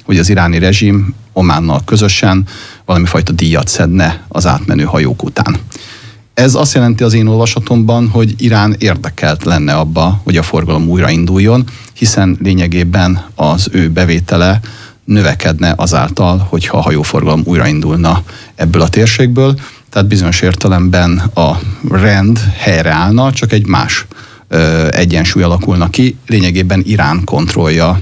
hogy az iráni rezsim Ománnal közösen valami fajta díjat szedne az átmenő hajók után. Ez azt jelenti az én olvasatomban, hogy Irán érdekelt lenne abba, hogy a forgalom újrainduljon, hiszen lényegében az ő bevétele növekedne azáltal, hogyha a hajóforgalom újraindulna ebből a térségből. Tehát bizonyos értelemben a rend helyreállna, csak egy más egyensúly alakulna ki. Lényegében Irán kontrollja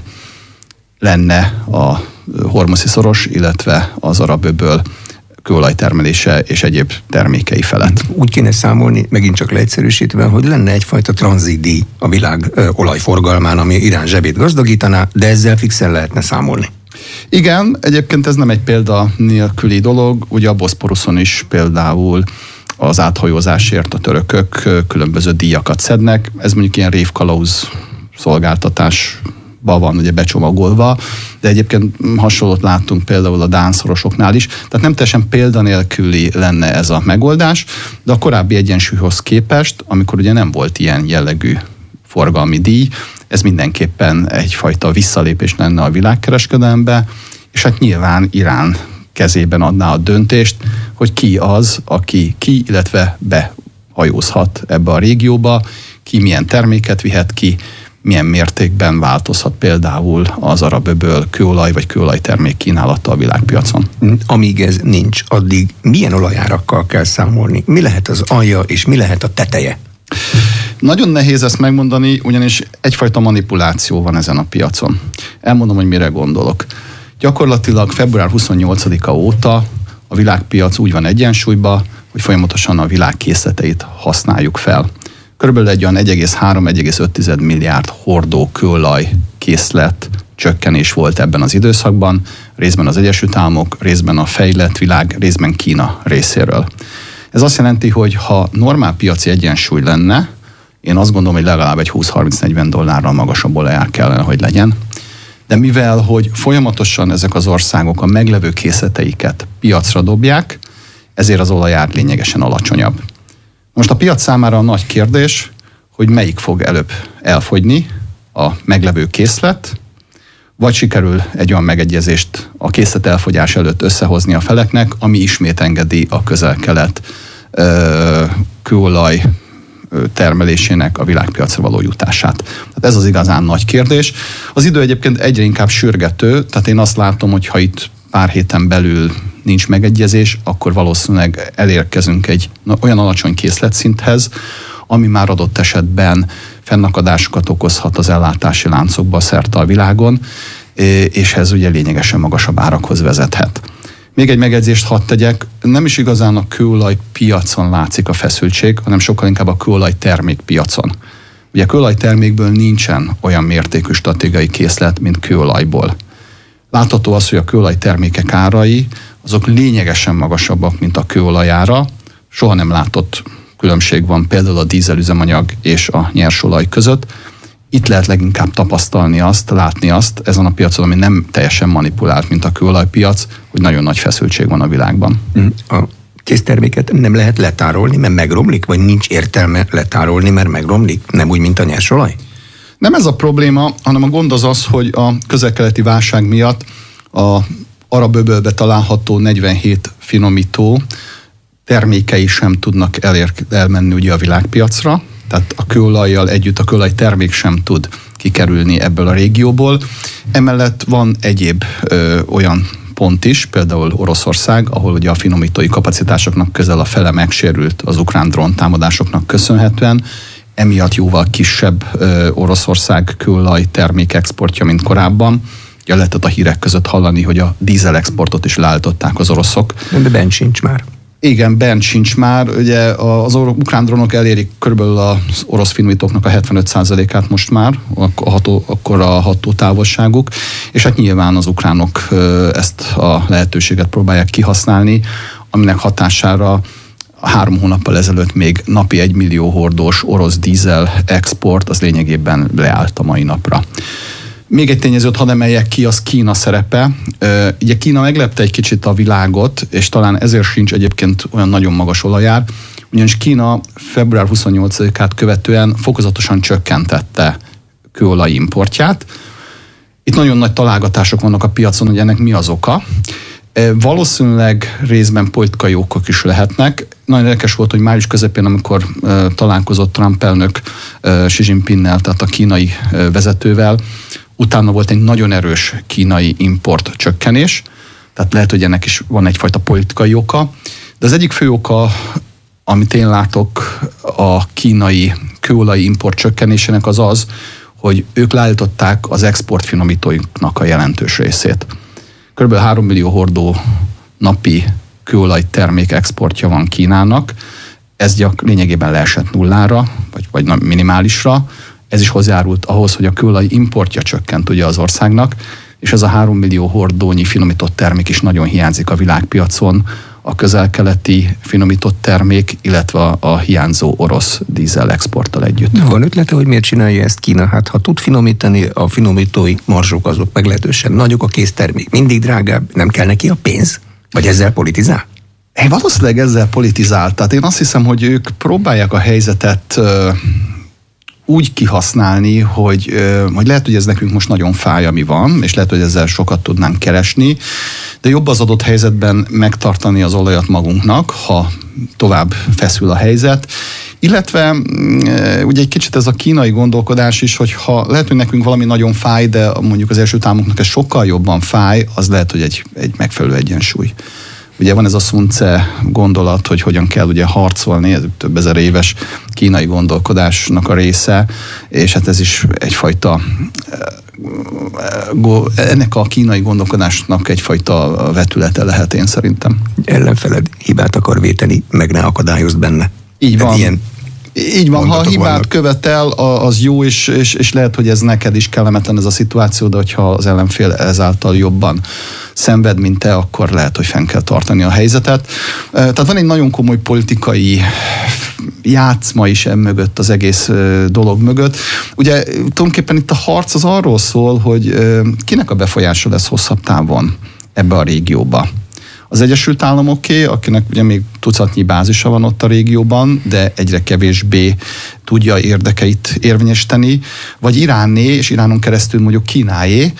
lenne a Hormuzi szoros, illetve az Arab-öböl kőolajtermelése és egyéb termékei felett. Úgy kéne számolni, megint csak leegyszerűsítve, hogy lenne egyfajta tranzitdíj a világ olajforgalmán, ami Irán zsebét gazdagítaná, de ezzel fixen lehetne számolni. Igen, egyébként ez nem egy példa nélküli dolog, ugye a Boszporuszon is például az áthajózásért a törökök különböző díjakat szednek, ez mondjuk ilyen révkalauz szolgáltatásba van ugye becsomagolva, de egyébként hasonlót láttunk például a dán szorosoknál is, tehát nem teljesen példanélküli lenne ez a megoldás, de a korábbi egyensúlyhoz képest, amikor ugye nem volt ilyen jellegű forgalmi díj, ez mindenképpen egyfajta visszalépés lenne a világkereskedelembe, és hát nyilván Irán kezében adná a döntést, hogy ki az, aki illetve behajózhat ebbe a régióba, ki milyen terméket vihet ki, milyen mértékben változhat például az Arab-öböl kőolaj vagy kőolajtermék kínálata a világpiacon. Amíg ez nincs, addig milyen olajárakkal kell számolni? Mi lehet az alja és mi lehet a teteje? Nagyon nehéz ezt megmondani, ugyanis egyfajta manipuláció van ezen a piacon. Elmondom, hogy mire gondolok. Gyakorlatilag február 28-a óta a világpiac úgy van egyensúlyban, hogy folyamatosan a világ készleteit használjuk fel. Körülbelül egy olyan 1,3-1,5 milliárd hordó kőolaj készlet csökkenés volt ebben az időszakban, részben az Egyesült Államok, részben a fejlett világ, részben Kína részéről. Ez azt jelenti, hogy ha normál piaci egyensúly lenne, én azt gondolom, hogy legalább egy $20-30-40 magasabb olajár kellene, hogy legyen. De mivel, hogy folyamatosan ezek az országok a meglevő készleteiket piacra dobják, ezért az olajár lényegesen alacsonyabb. Most a piac számára a nagy kérdés, hogy melyik fog előbb elfogyni, a meglevő készlet, vagy sikerül egy olyan megegyezést a készlet elfogyás előtt összehozni a feleknek, ami ismét engedi a Közel-Kelet kőolaj termelésének a világpiacra való jutását. Tehát ez az igazán nagy kérdés. Az idő egyébként egyre inkább sürgető, tehát én azt látom, hogy ha itt pár héten belül nincs megegyezés, akkor valószínűleg elérkezünk egy olyan alacsony készletszinthez, ami már adott esetben fennakadásokat okozhat az ellátási láncokba szerte a világon, és ez ugye lényegesen magasabb árakhoz vezethet. Még egy megjegyzést hadd tegyek, nem is igazán a kőolaj piacon látszik a feszültség, hanem sokkal inkább a kőolaj termékpiacon. Ugye a kőolaj termékből nincsen olyan mértékű stratégiai készlet, mint kőolajból. Látható az, hogy a kőolaj termékek árai azok lényegesen magasabbak, mint a kőolaj ára. Soha nem látott különbség van például a dízelüzemanyag és a nyersolaj között. Itt lehet leginkább tapasztalni azt, látni azt ezen a piacon, ami nem teljesen manipulált, mint a kőolajpiac, hogy nagyon nagy feszültség van a világban. A készterméket nem lehet letárolni, mert megromlik, vagy nincs értelme letárolni, mert megromlik? Nem úgy, mint a nyersolaj? Nem ez a probléma, hanem a gond az, hogy a közel-keleti válság miatt a Arab-öbölbe található 47 finomító termékei sem tudnak elmenni ugye a világpiacra, tehát a kőolajjal együtt a kőolaj termék sem tud kikerülni ebből a régióból. Emellett van egyéb olyan pont is, például Oroszország, ahol ugye a finomítói kapacitásoknak közel a fele megsérült az ukrán dróntámadásoknak köszönhetően, emiatt jóval kisebb Oroszország kőolaj termék exportja, mint korábban. Ugye lehetett a hírek között hallani, hogy a dízel exportot is leállították az oroszok. De bent sincs már. Igen, bent sincs már. Ugye az ukrán drónok elérik körülbelül az orosz finomítóknak a 75%-át most már, akkor a hatótávolságuk, és hát nyilván az ukránok ezt a lehetőséget próbálják kihasználni, aminek hatására 3 hónappal ezelőtt még napi 1 millió hordós orosz dízel export, az lényegében leállt a mai napra. Még egy tényezőt hadd emeljek ki, az Kína szerepe. Ugye Kína meglepte egy kicsit a világot, és talán ezért sincs egyébként olyan nagyon magas olajár, ugyanis Kína február 28-át követően fokozatosan csökkentette kőolaj importját, Itt nagyon nagy találgatások vannak a piacon, hogy ennek mi az oka. Valószínűleg részben politikai okok is lehetnek. Nagyon érdekes volt, hogy május közepén, amikor találkozott Trump elnök Xi Jinpingnel, tehát a kínai vezetővel, utána volt egy nagyon erős kínai import csökkenés, tehát lehet, hogy ennek is van egyfajta politikai oka, de az egyik fő oka, amit én látok a kínai kőolaj import csökkenésének az az, hogy ők leállították az exportfinomítóinknak a jelentős részét. Körülbelül 3 millió hordó napi kőolaj termék exportja van Kínának, ez lényegében leesett nullára, vagy minimálisra. Ez is hozzájárult ahhoz, hogy a kőolaj importja csökkent ugye az országnak, és ez a 3 millió hordónyi finomított termék is nagyon hiányzik a világpiacon, a közel-keleti finomított termék, illetve a hiányzó orosz dízel exporttal együtt. Van ötlete, hogy miért csinálja ezt Kína? Hát ha tud finomítani, a finomítói marzsok azok meglehetősen nagyok, a késztermék mindig drágább, nem kell neki a pénz? Vagy ezzel politizál? Valószínűleg ezzel politizál. Tehát én azt hiszem, hogy ők próbálják a helyzetet úgy kihasználni, hogy lehet, hogy ez nekünk most nagyon fáj, ami van, és lehet, hogy ezzel sokat tudnánk keresni, de jobb az adott helyzetben megtartani az olajat magunknak, ha tovább feszül a helyzet. Illetve ugye egy kicsit ez a kínai gondolkodás is, hogy ha lehet, hogy nekünk valami nagyon fáj, de mondjuk az Egyesült Államoknak ez sokkal jobban fáj, az lehet, hogy egy megfelelő egyensúly. Ugye van ez a Sun Tse gondolat, hogy hogyan kell ugye harcolni, ez több ezer éves kínai gondolkodásnak a része, és hát ez is egyfajta, ennek a kínai gondolkodásnak egyfajta vetülete lehet, én szerintem. Ellenfeled hibát akar véteni, meg ne akadályozd benne. Így van. Így van, ha a hibát vannak. Követel, az jó, és lehet, hogy ez neked is kellemetlen ez a szituáció, de hogyha az ellenfél ezáltal jobban szenved, mint te, akkor lehet, hogy fenn kell tartani a helyzetet. Tehát van egy nagyon komoly politikai játszma is mögött, az egész dolog mögött. Ugye tulajdonképpen itt a harc az arról szól, hogy kinek a befolyása lesz hosszabb távon ebbe a régióba. Az Egyesült Államoké, akinek ugye még tucatnyi bázisa van ott a régióban, de egyre kevésbé tudja érdekeit érvényesíteni, vagy Iránné, és Iránon keresztül mondjuk Kínáé.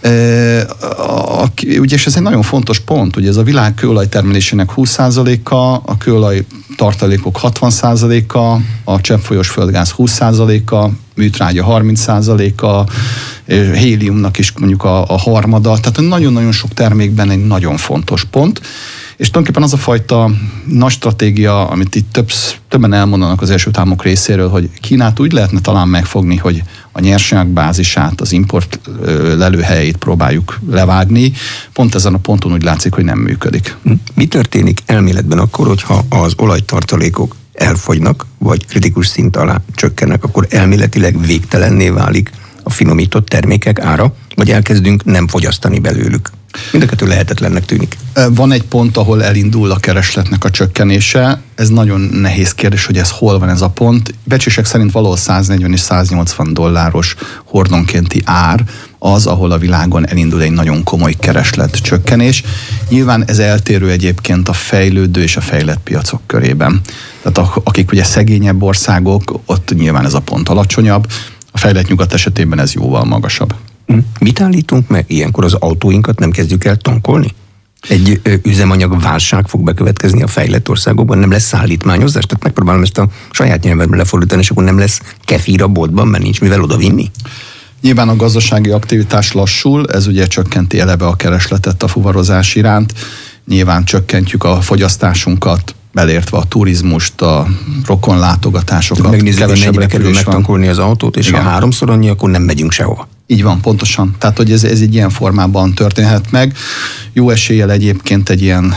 Ugye, és ez egy nagyon fontos pont, ugye ez a világ kőolajtermelésének 20%-a, a kőolaj tartalékok 60%-a, a cseppfolyós földgáz 20%-a, műtrágya 30%-a, héliumnak is mondjuk a harmada, tehát nagyon-nagyon sok termékben egy nagyon fontos pont, és tulajdonképpen az a fajta nagy stratégia, amit itt többen elmondanak az Egyesült Államok részéről, hogy Kínát úgy lehetne talán megfogni, hogy a nyersanyagbázisát, az import lelőhelyét próbáljuk levágni, pont ezen a ponton úgy látszik, hogy nem működik. Mi történik elméletben akkor, hogyha az olajtartalékok elfogynak, vagy kritikus szint alá csökkennek, akkor elméletileg végtelenné válik a finomított termékek ára, vagy elkezdünk nem fogyasztani belőlük? Mind a kettő lehetetlennek tűnik. Van egy pont, ahol elindul a keresletnek a csökkenése. Ez nagyon nehéz kérdés, hogy ez hol van ez a pont. Becsések szerint valahol 140 és 180 dolláros hordonkénti ár az, ahol a világon elindul egy nagyon komoly kereslet csökkenés. Nyilván ez eltérő egyébként a fejlődő és a fejlett piacok körében. Tehát akik ugye szegényebb országok, ott nyilván ez a pont alacsonyabb. A fejlett nyugat esetében ez jóval magasabb. Mit állítunk meg? Ilyenkor az autóinkat nem kezdjük el tankolni? Egy üzemanyag válság fog bekövetkezni a fejlett országokban, nem lesz szállítmányozás? Tehát megpróbálom ezt a saját nyelvemre lefordítani, és akkor nem lesz kefír a boltban, mert nincs mivel odavinni? Nyilván a gazdasági aktivitás lassul, ez ugye csökkenti eleve a keresletet a fuvarozás iránt. Nyilván csökkentjük a fogyasztásunkat, belértve a turizmust, a rokonlátogatásokat. Megnézzük, hogy mennyibe kerül megtankolni az autót, és igen. Ha 3-szor annyi, akkor nem megyünk sehova. Így van, pontosan. Tehát, hogy ez egy ilyen formában történhet meg. Jó eséllyel egyébként egy ilyen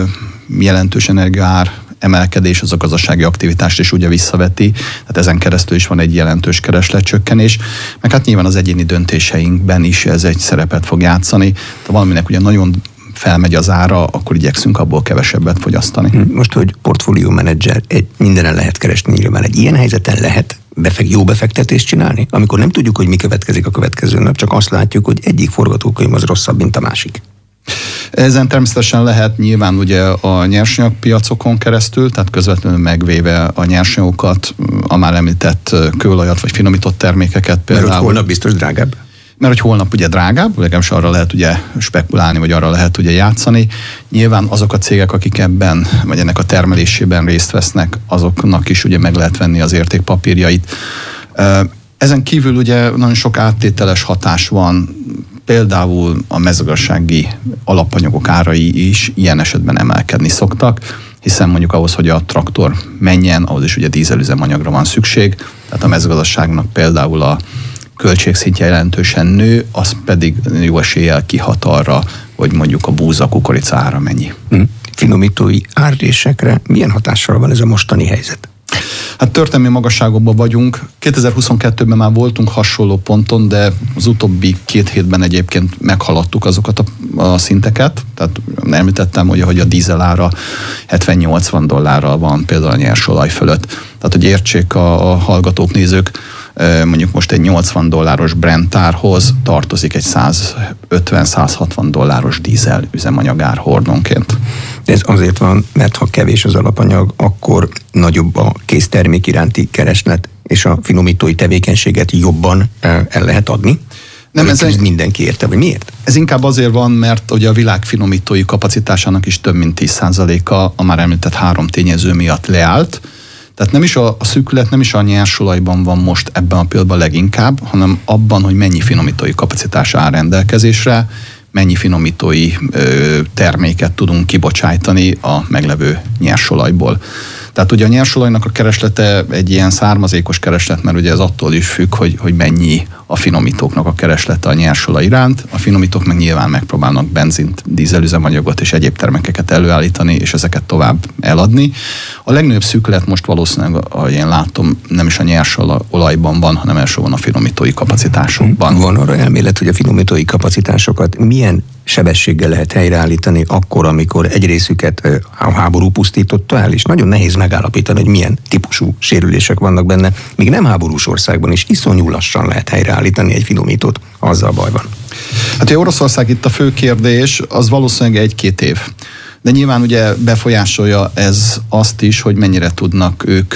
jelentős energiaár emelkedés az a gazdasági aktivitást is ugye visszaveti, tehát ezen keresztül is van egy jelentős keresletcsökkenés, meg hát nyilván az egyéni döntéseinkben is ez egy szerepet fog játszani. Ha valaminek ugye nagyon felmegy az ára, akkor igyekszünk abból kevesebbet fogyasztani. Most, hogy portfólió menedzser, mindenen lehet keresni, nyilván egy ilyen helyzeten lehet jó befektetést csinálni, amikor nem tudjuk, hogy mi következik a következő nap, csak azt látjuk, hogy egyik forgatókönyv az rosszabb, mint a másik. Ezen természetesen lehet nyilván ugye a nyersanyagpiacokon keresztül, tehát közvetlenül megvéve a nyersanyagokat, a már említett kőolajat vagy finomított termékeket például. Mert holnap biztos drágább? mert hogy holnap ugye drágább, legalábbis arra lehet ugye spekulálni, vagy arra lehet ugye játszani. Nyilván azok a cégek, akik ebben, vagy ennek a termelésében részt vesznek, azoknak is ugye meg lehet venni az értékpapírjait. Ezen kívül ugye nagyon sok áttételes hatás van, például a mezőgazdasági alapanyagok árai is ilyen esetben emelkedni szoktak, hiszen mondjuk ahhoz, hogy a traktor menjen, ahhoz is ugye dízelüzemanyagra van szükség, tehát a mezőgazdaságnak például a költségszintje jelentősen nő, az pedig jó eséllyel kihat arra, hogy mondjuk a búza, kukorica ára mennyi. Finomítói árrésekre milyen hatással van ez a mostani helyzet? Hát történelmi magasságokban vagyunk. 2022-ben már voltunk hasonló ponton, de az utóbbi 2 hétben egyébként meghaladtuk azokat a szinteket. Tehát említettem, hogy a dízel ára $70-80 van például a nyersolaj fölött. Tehát, hogy értsék a hallgatók, nézők, mondjuk most egy $80 Brent árhoz tartozik egy $150-160 dízel üzemanyagár hordonként. Ez azért van, mert ha kevés az alapanyag, akkor nagyobb a késztermék iránti kereslet, és a finomítói tevékenységet jobban el lehet adni? Nem, ez mindenki érte, vagy miért? Ez inkább azért van, mert ugye a világ finomítói kapacitásának is több mint 10%-a a már említett 3 tényező miatt leállt. Tehát nem is a szűkület, nem is a nyersolajban van most ebben a pillanatban leginkább, hanem abban, hogy mennyi finomítói kapacitás áll rendelkezésre, mennyi finomítói terméket tudunk kibocsájtani a meglevő nyersolajból. Tehát ugye a nyersolajnak a kereslete egy ilyen származékos kereslet, mert ugye ez attól is függ, hogy mennyi a finomítóknak a kereslete a nyersolaj iránt. A finomítók meg nyilván megpróbálnak benzint, dízelüzemanyagot és egyéb termékeket előállítani, és ezeket tovább eladni. A legnagyobb szűkület most valószínűleg, ahogy én látom, nem is a nyersolajban van, hanem elsősorban a finomítói kapacitásokban. Van arra elmélet, hogy a finomítói kapacitásokat milyen sebességgel lehet helyreállítani akkor, amikor egy részüket a háború pusztította el, és nagyon nehéz megállapítani, hogy milyen típusú sérülések vannak benne. Még nem háborús országban is iszonyú lassan lehet helyreállítani egy finomítót, azzal baj van. Hát, hogy Oroszország itt a fő kérdés, az valószínűleg 1-2 év. De nyilván ugye befolyásolja ez azt is, hogy mennyire tudnak ők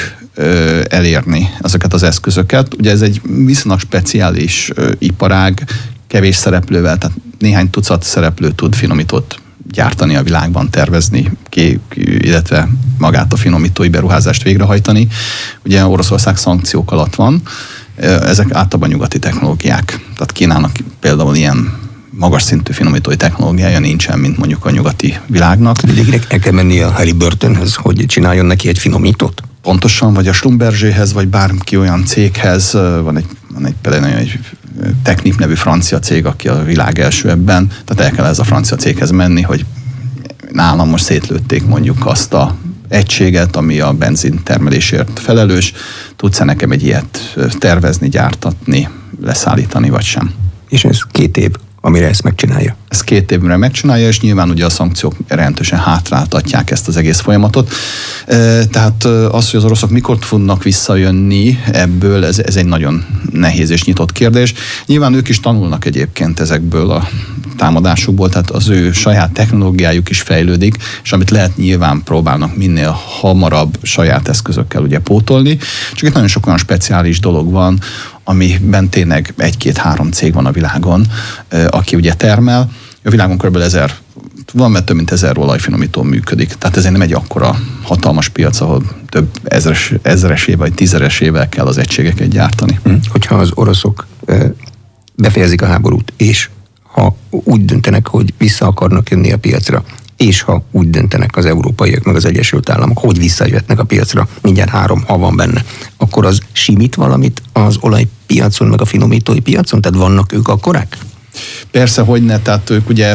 elérni ezeket az eszközöket. Ugye ez egy viszonylag speciális iparág, kevés szereplővel, tehát néhány tucat szereplő tud finomítót gyártani a világban, tervezni, illetve magát a finomítói beruházást végrehajtani. Ugye Oroszország szankciók alatt van, ezek általában nyugati technológiák. Tehát Kínának például ilyen magas szintű finomítói technológiája nincsen, mint mondjuk a nyugati világnak. Végig el kell menni a Halliburtonhez, hogy csináljon neki egy finomítót? Pontosan, vagy a Schlumbergerhez, vagy bárki olyan céghez, van egy például egy Technip nevű francia cég, aki a világ első ebben, tehát el kell ez a francia céghez menni, hogy nálam most szétlőtték mondjuk azt a egységet, ami a benzin termelésért felelős, tudsz-e nekem egy ilyet tervezni, gyártatni, leszállítani, vagy sem. És ez 2 év, amire ezt megcsinálja? Ez 2 évre megcsinálja, és nyilván ugye a szankciók jelentősen hátráltatják ezt az egész folyamatot. Tehát az, hogy az oroszok mikor fognak visszajönni ebből, ez egy nagyon nehéz és nyitott kérdés. Nyilván ők is tanulnak egyébként ezekből a támadásukból, tehát az ő saját technológiájuk is fejlődik, és amit lehet, nyilván próbálnak minél hamarabb saját eszközökkel ugye pótolni. Csak itt nagyon sok olyan speciális dolog van, amiben tényleg 1-2-3 cég van a világon, aki ugye termel. A világon kb. 1000, van, mert több mint 1000 olajfinomító működik. Tehát ez nem egy akkora hatalmas piac, ahol több ezeresével vagy 10-esével kell az egységeket gyártani. Hogyha az oroszok befejezik a háborút, és ha úgy döntenek, hogy vissza akarnak jönni a piacra, és ha úgy döntenek az európaiak meg az Egyesült Államok, hogy visszajöhetnek a piacra, mindjárt 3, ha van benne, akkor az simít valamit az olajpiacon, meg a finomítói piacon? Tehát vannak ők akkorák? Persze, hogy ne, tehát ők ugye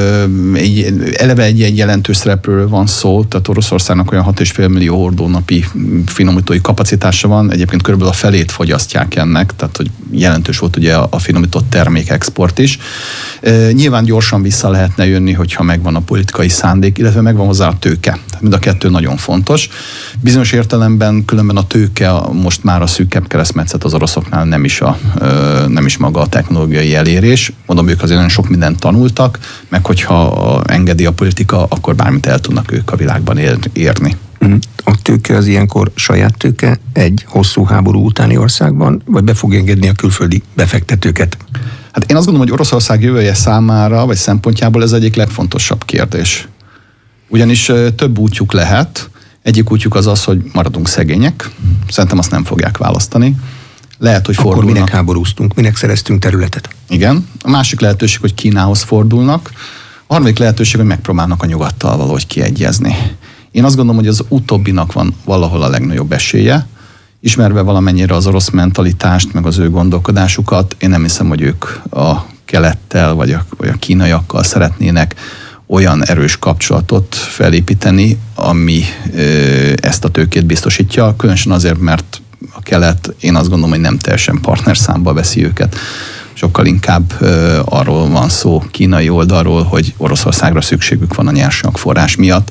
eleve egy jelentős szereplőről van szó, tehát Oroszországnak olyan 6,5 millió hordó napi finomítói kapacitása van, egyébként körülbelül a felét fogyasztják ennek, tehát hogy jelentős volt ugye a finomított termékexport is. Nyilván gyorsan vissza lehetne jönni, hogyha megvan a politikai szándék, illetve megvan hozzá a tőke. Tehát mind a kettő nagyon fontos. Bizonyos értelemben különben a tőke most már a szűkebb keresztmetszet az oroszoknál nem is maga a technológiai elérés. Mondom, ők azért nagyon sok mindent tanultak, meg hogyha engedi a politika, akkor bármit el tudnak ők a világban érni. A tőke az ilyenkor saját tőke egy hosszú háború utáni országban, vagy be fog engedni a külföldi befektetőket? Hát én azt gondolom, hogy Oroszország jövője számára, vagy szempontjából ez egyik legfontosabb kérdés. Ugyanis több útjuk lehet. Egyik útjuk az, hogy maradunk szegények. Szerintem azt nem fogják választani. Lehet, hogy fordulnak. Akkor minek háborúztunk, minek szereztünk területet? Igen. A másik lehetőség, hogy Kínához fordulnak. A harmadik lehetőség, hogy megpróbálnak a nyugattal valahogy kiegyezni. Én azt gondolom, hogy az utóbbinak van valahol a legnagyobb esélye. Ismerve valamennyire az orosz mentalitást, meg az ő gondolkodásukat, én nem hiszem, hogy ők a kelettel, vagy a kínaiakkal szeretnének olyan erős kapcsolatot felépíteni, ami ezt a tőkét biztosítja, különösen azért, mert a kelet, én azt gondolom, hogy nem teljesen partnerszámba veszi őket. Sokkal inkább arról van szó kínai oldalról, hogy Oroszországra szükségük van a nyersanyagforrás miatt,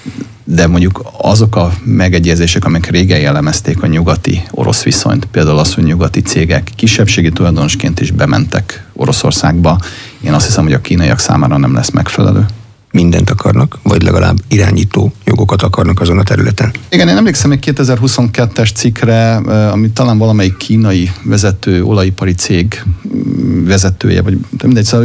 de mondjuk azok a megegyezések, amik régen jellemezték a nyugati-orosz viszonyt, például az, hogy nyugati cégek kisebbségi tulajdonosként is bementek Oroszországba, én azt hiszem, hogy a kínaiak számára nem lesz megfelelő. Mindent akarnak, vagy legalább irányító jogokat akarnak azon a területen? Igen, én emlékszem egy 2022-es cikkre, amit talán valamelyik kínai vezető, olajipari cég vezetője, vagy mindegy, szóval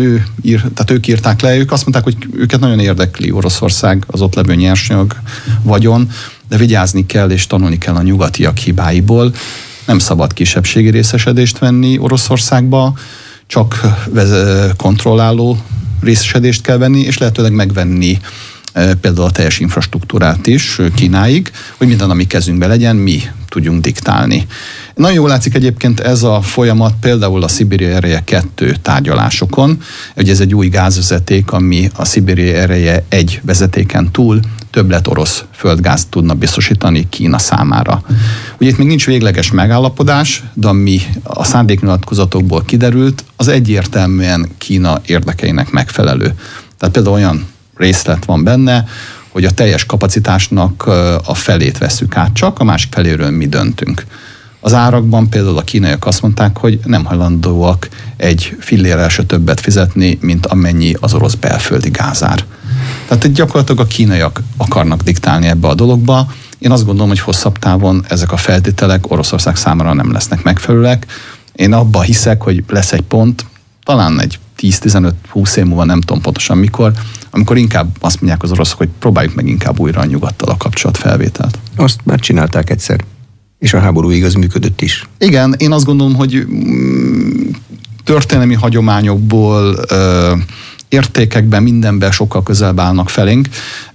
ők írták le, ők azt mondták, hogy őket nagyon érdekli Oroszország, az ott levő nyersanyag vagyon, de vigyázni kell és tanulni kell a nyugatiak hibáiból. Nem szabad kisebbségi részesedést venni Oroszországba, csak kontrolláló részesedést kell venni, és lehetőleg megvenni például a teljes infrastruktúrát is Kínáig, hogy minden, ami kezünkben legyen, mi tudjunk diktálni. Nagyon jól látszik egyébként ez a folyamat például a Szibéria ereje 2 tárgyalásokon. Ugye ez egy új gázvezeték, ami a Szibéria ereje 1 vezetéken túl többlet orosz földgázt tudna biztosítani Kína számára. Ugye itt még nincs végleges megállapodás, de ami a szándéknyilatkozatokból kiderült, az egyértelműen Kína érdekeinek megfelelő. Tehát például olyan részlet van benne, hogy a teljes kapacitásnak a felét vesszük át, csak a másik feléről mi döntünk. Az árakban például a kínaiak azt mondták, hogy nem hajlandóak egy fillérrel se többet fizetni, mint amennyi az orosz belföldi gázár. Tehát gyakorlatilag a kínaiak akarnak diktálni ebbe a dologba. Én azt gondolom, hogy hosszabb távon ezek a feltételek Oroszország számára nem lesznek megfelelőek. Én abba hiszek, hogy lesz egy pont, talán egy 10-15-20 év múlva, nem tudom pontosan mikor, amikor inkább azt mondják az oroszok, hogy próbáljuk meg inkább újra a nyugattal a kapcsolatfelvételt. Azt már csinálták egyszer, és a háborúig az működött is. Igen, én azt gondolom, hogy történelmi hagyományokból, értékekben, mindenben sokkal közelebb állnak felénk,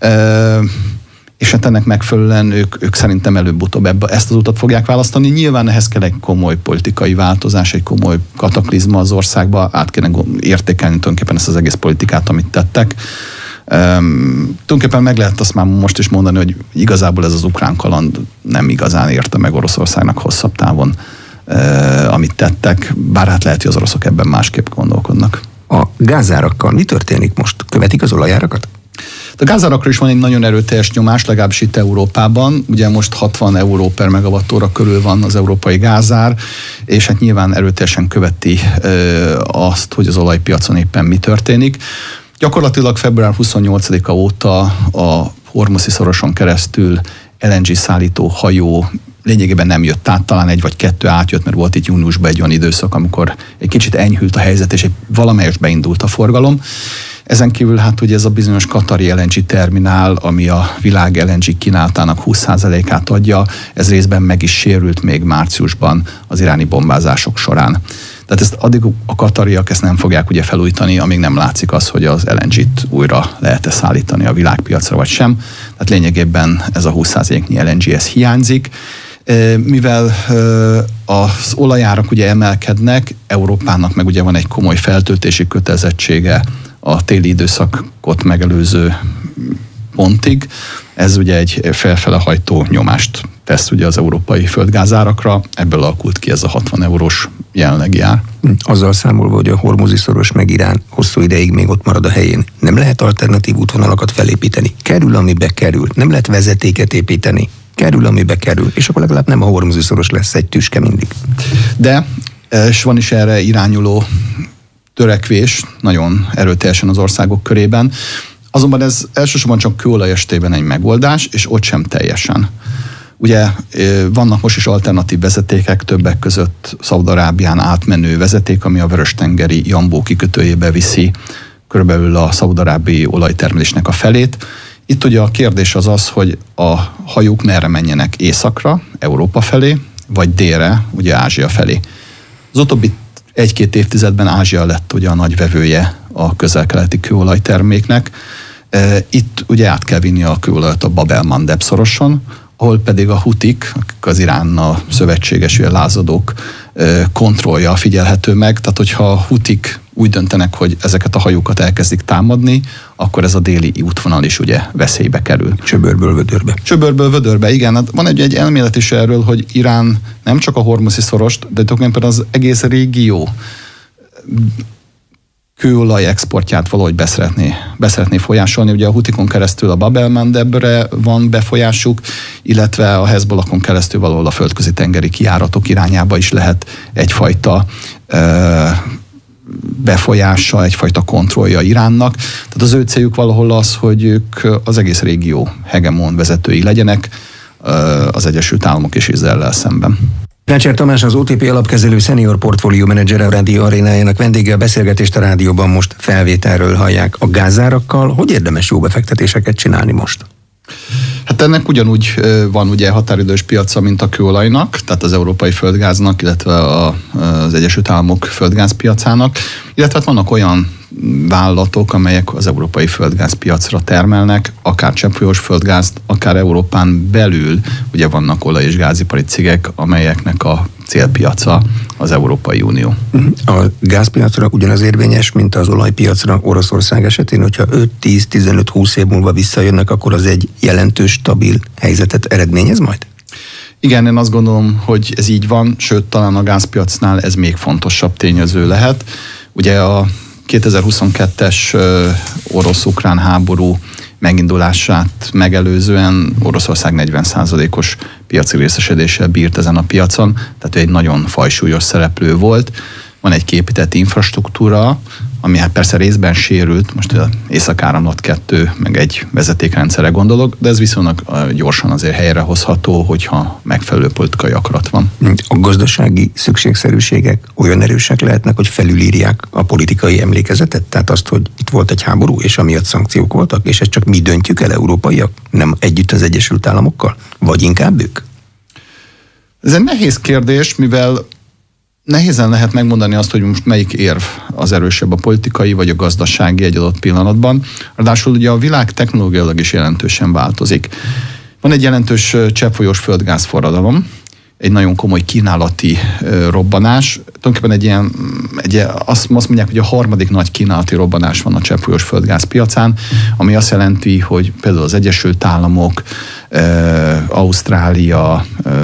és hát ennek megfelelően ők szerintem előbb-utóbb ezt az utat fogják választani. Nyilván ehhez kell egy komoly politikai változás, egy komoly kataklizma az országba, át kéne értékelni tulajdonképpen ezt az egész politikát, amit tettek. Tulajdonképpen meg lehet azt már most is mondani, hogy igazából ez az ukrán kaland nem igazán érte meg Oroszországnak hosszabb távon, amit tettek, bár hát lehet, hogy az oroszok ebben másképp gondolkodnak. A gázárakkal mi történik most? Követik az olajárakat? A gázárakra is van egy nagyon erőteljes nyomás, legalábbis itt Európában. Ugye most 60 euró per megawattóra körül van az európai gázár, és hát nyilván erőteljesen követi azt, hogy az olajpiacon éppen mi történik. Gyakorlatilag február 28-a óta a Hormuzi szoroson keresztül LNG szállító hajó lényegében nem jött át, talán 1 vagy 2 átjött, mert volt itt júniusban egy olyan időszak, amikor egy kicsit enyhült a helyzet, és valamelyest beindult a forgalom. Ezen kívül hát ugye ez a bizonyos katari LNG terminál, ami a világ LNG kínálatának 20%-át adja, ez részben meg is sérült még márciusban az iráni bombázások során. Tehát ezt addig a katariak ezt nem fogják ugye felújítani, amíg nem látszik az, hogy az LNG-t újra lehet-e szállítani a világpiacra vagy sem. Tehát lényegében ez a 20%-nyi LNG ez hiányzik. Mivel az olajárak ugye emelkednek, Európának meg ugye van egy komoly feltöltési kötelezettsége a téli időszakot megelőző pontig, ez ugye egy felfele hajtó nyomást tesz ugye az európai földgázárakra, ebből alakult ki ez a 60 eurós jelenlegi ár. Azzal számolva, hogy a Hormuzi szoros meg Irán hosszú ideig még ott marad a helyén, nem lehet alternatív útvonalakat felépíteni. Kerül, amibe kerül. Nem lehet vezetéket építeni. Kerül, amibe kerül. És akkor legalább nem a Hormuzi szoros lesz egy tüske mindig. De, és van is erre irányuló törekvés, nagyon erőteljesen az országok körében. Azonban ez elsősorban csak kőolaj esetében egy megoldás, és ott sem teljesen. Ugye vannak most is alternatív vezetékek, többek között Szaúd-Arábián átmenő vezeték, ami a Vörös-tengeri Jambó kikötőjébe viszi körülbelül a szaúd-arábiai olajtermelésnek a felét. Itt ugye a kérdés az, hogy a hajók merre menjenek, északra, Európa felé, vagy délre, ugye Ázsia felé. Az utóbbi 1-2 évtizedben Ázsia lett ugye a nagy vevője a közel-keleti kőolajterméknek. Itt ugye át kell vinni a kőolajat a Bab el-Mandeb szoroson, ahol pedig a hutik, az Iránnal szövetséges lázadók kontrollja figyelhető meg. Tehát, hogyha a hutik úgy döntenek, hogy ezeket a hajókat elkezdik támadni, akkor ez a déli útvonal is ugye veszélybe kerül. Csöbörből vödörbe. Csöbörből vödörbe, igen. Hát van egy elmélet is erről, hogy Irán nem csak a hormuszi szorost, de tulajdonképpen az egész régió kőolaj exportját valahogy beszeretné folyásolni. Ugye a hutikon keresztül a Bab el-Mandebre van befolyásuk, illetve a Hezbollahon keresztül valahol a földközi tengeri kijáratok irányába is lehet egyfajta befolyása, egyfajta kontrollja Iránnak. Tehát az ő céljuk valahol az, hogy ők az egész régió hegemon vezetői legyenek az Egyesült Államok és Izraellel szemben. Rácser Tamás, az OTP alapkezelő senior portfólió menedzser a Rádió Arénájának vendége. A beszélgetést a rádióban most felvételről hallják. A gázárakkal hogy érdemes jó befektetéseket csinálni most? Hát ennek ugyanúgy van ugye határidős piaca, mint a kőolajnak, tehát az európai földgáznak, illetve az Egyesült Államok földgázpiacának, illetve vannak olyan vállalatok, amelyek az európai földgázpiacra termelnek, akár cseppfolyós földgázt, akár Európán belül, ugye vannak olaj- és gázipari cégek, amelyeknek a célpiaca az Európai Unió. A gázpiacra ugyanaz érvényes, mint az olajpiacra Oroszország esetén, hogyha 5-10-15-20 év múlva visszajönnek, akkor az egy jelentős, stabil helyzetet eredményez majd? Igen, én azt gondolom, hogy ez így van, sőt, talán a gázpiacnál ez még fontosabb tényező lehet. Ugye a 2022-es orosz-ukrán háború megindulását megelőzően Oroszország 40%-os piaci részesedéssel bírt ezen a piacon, tehát egy nagyon fajsúlyos szereplő volt. Van egy kiépített infrastruktúra, ami hát persze részben sérült, most az Észak-Áramlat 2, meg egy vezetékrendszerre gondolok, de ez viszonylag gyorsan azért helyrehozható, hogyha megfelelő politikai akarat van. A gazdasági szükségszerűségek olyan erősek lehetnek, hogy felülírják a politikai emlékezetet? Tehát azt, hogy itt volt egy háború, és amiatt szankciók voltak, és ezt csak mi döntjük el, európaiak, nem együtt az Egyesült Államokkal? Vagy inkább ők? Ez egy nehéz kérdés, mivel nehézen lehet megmondani azt, hogy most melyik érv az erősebb, a politikai vagy a gazdasági egy adott pillanatban. Ráadásul ugye a világ technológiailag is jelentősen változik. Van egy jelentős cseppfolyós földgázforradalom, egy nagyon komoly kínálati robbanás. Tulajdonképpen azt mondják, hogy a harmadik nagy kínálati robbanás van a cseppfolyós földgáz piacán, ami azt jelenti, hogy például az Egyesült Államok, Ausztrália,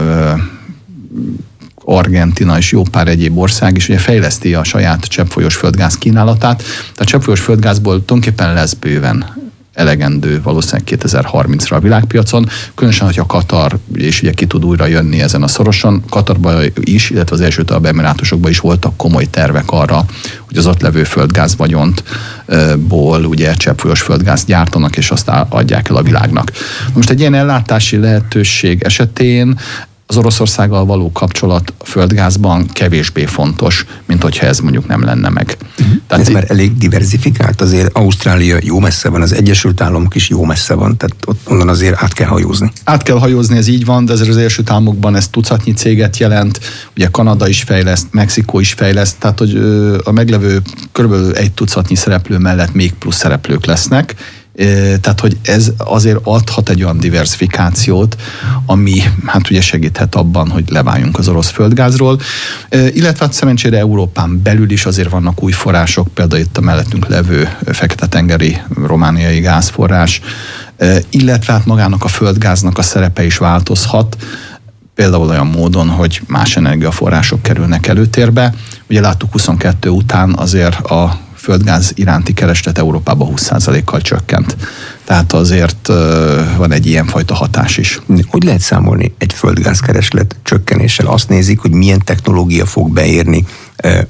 Argentina és jó pár egyéb ország is ugye fejleszti a saját cseppfolyós földgáz kínálatát. Tehát cseppfolyós földgázból tulajdonképpen lesz bőven elegendő valószínűleg 2030-ra a világpiacon, különösen, hogyha Katar és ugye ki tud újra jönni ezen a szoroson. Katarban is, illetve az Egyesült Arab Emirátusokban is voltak komoly tervek arra, hogy az ott levő földgáz vagyontból ugye cseppfolyós földgáz gyártanak, és azt adják el a világnak. Most egy ilyen ellátási lehetőség esetén az Oroszországgal való kapcsolat a földgázban kevésbé fontos, mint hogyha ez mondjuk nem lenne meg. Tehát ez már elég diversifikált, azért Ausztrália jó messze van, az Egyesült Államok is jó messze van, tehát onnan azért át kell hajózni. Át kell hajózni, ez így van, de azért az Egyesült Államokban ez tucatnyi céget jelent, ugye Kanada is fejleszt, Mexikó is fejleszt, tehát hogy a meglevő körülbelül egy tucatnyi szereplő mellett még plusz szereplők lesznek, tehát, hogy ez azért adhat egy olyan diversifikációt, ami hát ugye segíthet abban, hogy leváljunk az orosz földgázról. Illetve hát szerencsére Európán belül is azért vannak új források, például itt a mellettünk levő fekete-tengeri romániai gázforrás, illetve hát magának a földgáznak a szerepe is változhat, például olyan módon, hogy más energiaforrások kerülnek előtérbe. Ugye láttuk 22 után azért a földgáz iránti kereslet Európában 20%-kal csökkent. Tehát azért van egy ilyenfajta hatás is. Hogy lehet számolni egy földgázkereslet csökkenéssel? Azt nézik, hogy milyen technológia fog beérni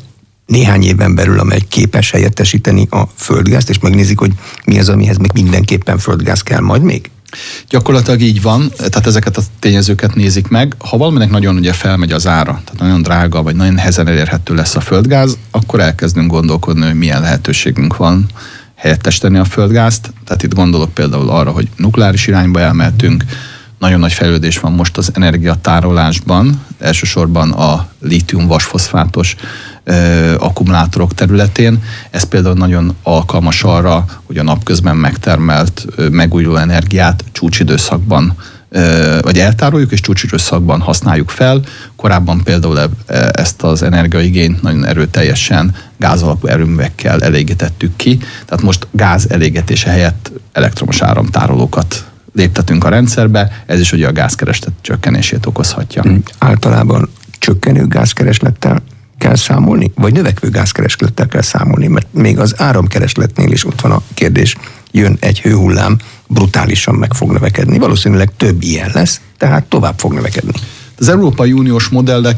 néhány éven belül, amely képes helyettesíteni a földgázt, és megnézik, hogy mi az, amihez még mindenképpen földgáz kell majd még? Gyakorlatilag így van, tehát ezeket a tényezőket nézik meg. Ha valaminek nagyon ugye felmegy az ára, tehát nagyon drága, vagy nagyon nehezen elérhető lesz a földgáz, akkor elkezdünk gondolkodni, hogy milyen lehetőségünk van helyettesíteni a földgázt. Tehát itt gondolok például arra, hogy nukleáris irányba elmehetünk. Nagyon nagy fejlődés van most az energiatárolásban, elsősorban a lítium-vasfoszfátos akkumulátorok területén. Ez például nagyon alkalmas arra, hogy a napközben megtermelt megújuló energiát csúcsidőszakban vagy eltároljuk, és csúcsidőszakban használjuk fel. Korábban például ezt az energiaigényt nagyon erőteljesen gázalapú erőművekkel elégítettük ki, tehát most gáz elégetése helyett elektromos áramtárolókat léptetünk a rendszerbe, ez is ugye a gázkereslet csökkenését okozhatja. Általában csökkenő gázkereslettel kell számolni, vagy növekvő gázkereslettel kell számolni, mert még az áramkeresletnél is ott van a kérdés, jön egy hőhullám, brutálisan meg fog növekedni. Valószínűleg több ilyen lesz, tehát tovább fog növekedni. Az Európai Uniós modellek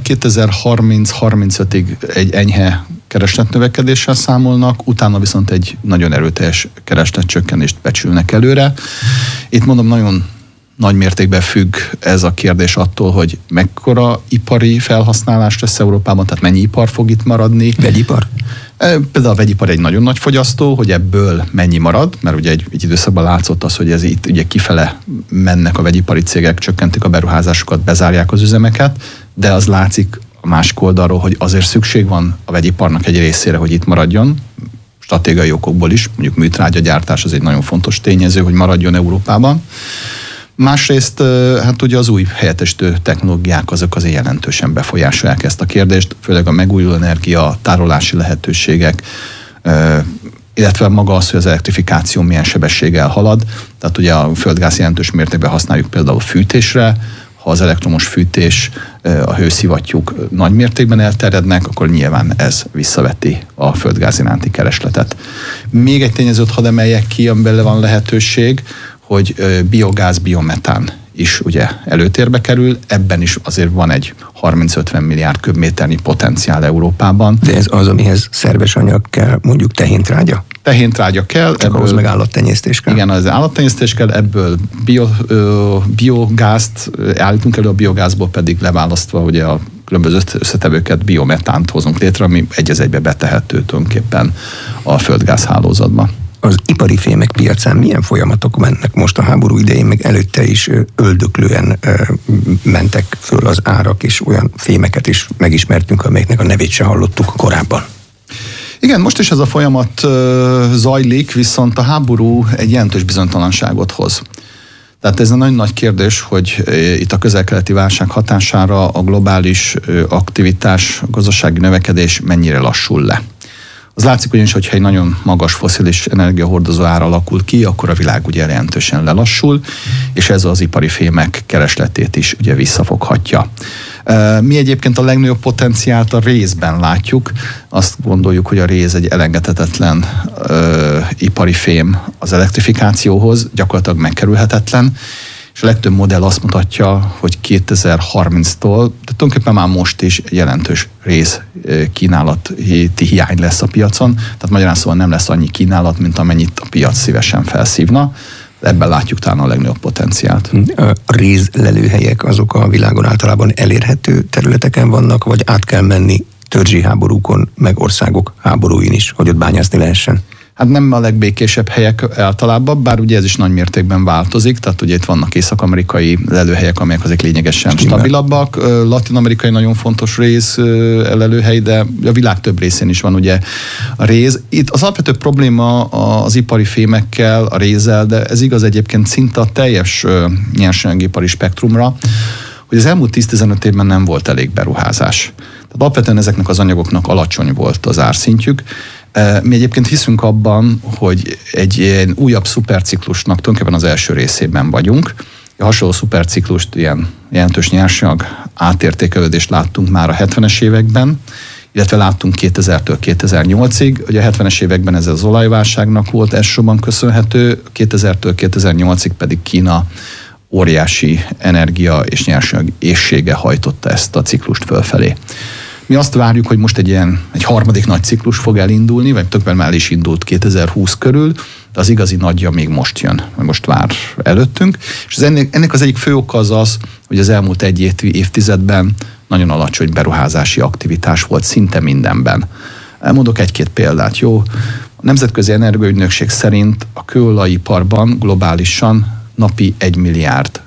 2030-35-ig egy enyhe keresletnövekedéssel számolnak, utána viszont egy nagyon erőteljes keresletcsökkenést becsülnek előre. Itt mondom, nagyon nagy mértékben függ ez a kérdés attól, hogy mekkora ipari felhasználás lesz Európában, tehát mennyi ipar fog itt maradni. Vegyipar? Például a vegyipar egy nagyon nagy fogyasztó, hogy ebből mennyi marad, mert ugye egy időszakban látszott az, hogy ez itt ugye kifele mennek a vegyipari cégek, csökkentik a beruházásokat, bezárják az üzemeket, de az látszik a másik oldalról, hogy azért szükség van a vegyiparnak egy részére, hogy itt maradjon, stratégiai okokból is, mondjuk műtrágyagyártás az egy nagyon fontos tényező, hogy maradjon Európában. Másrészt hát ugye az új helyettesítő technológiák azok azért jelentősen befolyásolják ezt a kérdést, főleg a megújuló energia, tárolási lehetőségek, illetve maga az, hogy az elektrifikáció milyen sebességgel halad. Tehát ugye a földgáz jelentős mértékben használjuk például fűtésre, ha az elektromos fűtés, a hőszivattyúk nagy mértékben elterjednek, akkor nyilván ez visszaveti a földgáz iránti keresletet. Még egy tényezőt hadd emeljek ki, amiben van lehetőség, hogy biogáz, biometán is ugye előtérbe kerül, ebben is azért van egy 30-50 milliárd köbméternyi potenciál Európában. De ez az, amihez szerves anyag kell, mondjuk tehéntrágya? Tehéntrágya kell. Csak ahhoz meg állattenyésztés kell. Igen, az állattenyésztés kell, ebből biogázt állítunk elő, a biogázból pedig leválasztva ugye a különböző összetevőket, biometánt hozunk létre, ami egy az egybe betehető tulajdonképpen a földgázhálózatba. Az ipari fémek piacán milyen folyamatok mennek most a háború idején, meg előtte is öldöklően mentek föl az árak, és olyan fémeket is megismertünk, amelyeknek a nevét se hallottuk korábban. Igen, most is ez a folyamat zajlik, viszont a háború egy jelentős bizonytalanságot hoz. Tehát ez egy nagyon nagy kérdés, hogy itt a közel-keleti válság hatására a globális aktivitás, a gazdasági növekedés mennyire lassul le. Az látszik ugyanis, hogyha egy nagyon magas fosszilis energiahordozó ár alakul ki, akkor a világ ugye jelentősen lelassul, és ez az ipari fémek keresletét is ugye visszafoghatja. Mi egyébként a legnagyobb potenciált a rézben látjuk. Azt gondoljuk, hogy a réz egy elengedhetetlen ipari fém az elektrifikációhoz, gyakorlatilag megkerülhetetlen, és a legtöbb modell azt mutatja, hogy 2030-tól, de tulajdonképpen már most is jelentős rész kínálati hiány lesz a piacon, tehát magyarán szóval nem lesz annyi kínálat, mint amennyit a piac szívesen felszívna. Ebben látjuk talán a legnagyobb potenciált. A rézlelőhelyek azok a világon általában elérhető területeken vannak, vagy át kell menni törzsi háborúkon, meg országok háborúin is, hogy ott bányászni lehessen? Hát nem a legbékésebb helyek általában, bár ugye ez is nagy mértékben változik, tehát ugye itt vannak észak-amerikai lelőhelyek, amelyek azért lényegesen stabilabbak, latin-amerikai nagyon fontos réz lelőhely, de a világ több részén is van ugye a réz. Itt az alapvető probléma az ipari fémekkel, a rézzel, de ez igaz egyébként szinte a teljes nyersanyagipari spektrumra, hogy az elmúlt 10-15 évben nem volt elég beruházás. Tehát alapvetően ezeknek az anyagoknak alacsony volt az árszintjük. Mi egyébként hiszünk abban, hogy egy ilyen újabb szuperciklusnak tulajdonképpen az első részében vagyunk. A hasonló szuperciklust, ilyen jelentős nyersanyag átértékelődést láttunk már a 70-es években, illetve láttunk 2000-től 2008-ig. Ugye a 70-es években ez az olajválságnak volt elsősorban köszönhető, 2000-től 2008-ig pedig Kína óriási energia és nyersanyag éhsége hajtotta ezt a ciklust fölfelé. Mi azt várjuk, hogy most egy harmadik nagy ciklus fog elindulni, vagy többen már is indult 2020 körül, de az igazi nagyja még most jön, most vár előttünk. És ennek az egyik fő oka az, hogy az elmúlt egy évtizedben nagyon alacsony beruházási aktivitás volt szinte mindenben. Elmondok egy-két példát, jó? A Nemzetközi Energiaügynökség szerint a kőolajiparban globálisan napi $1 milliárd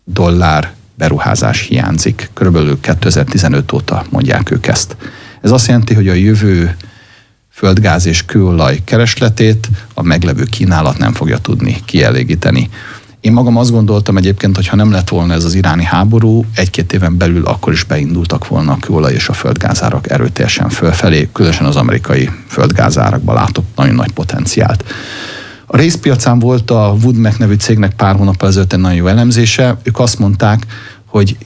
beruházás hiányzik. Körülbelül 2015 óta mondják ők ezt. Ez azt jelenti, hogy a jövő földgáz és kőolaj keresletét a meglevő kínálat nem fogja tudni kielégíteni. Én magam azt gondoltam egyébként, hogy ha nem lett volna ez az iráni háború, 1-2 éven belül akkor is beindultak volna a kőolaj és a földgázárak erőteljesen fölfelé, különösen az amerikai földgázárakban látok nagyon nagy potenciált. A részpiacán volt a Woodmac nevű cégnek pár hónappal ezelőtt egy nagyon jó elemzése. Ők azt mondták, hogy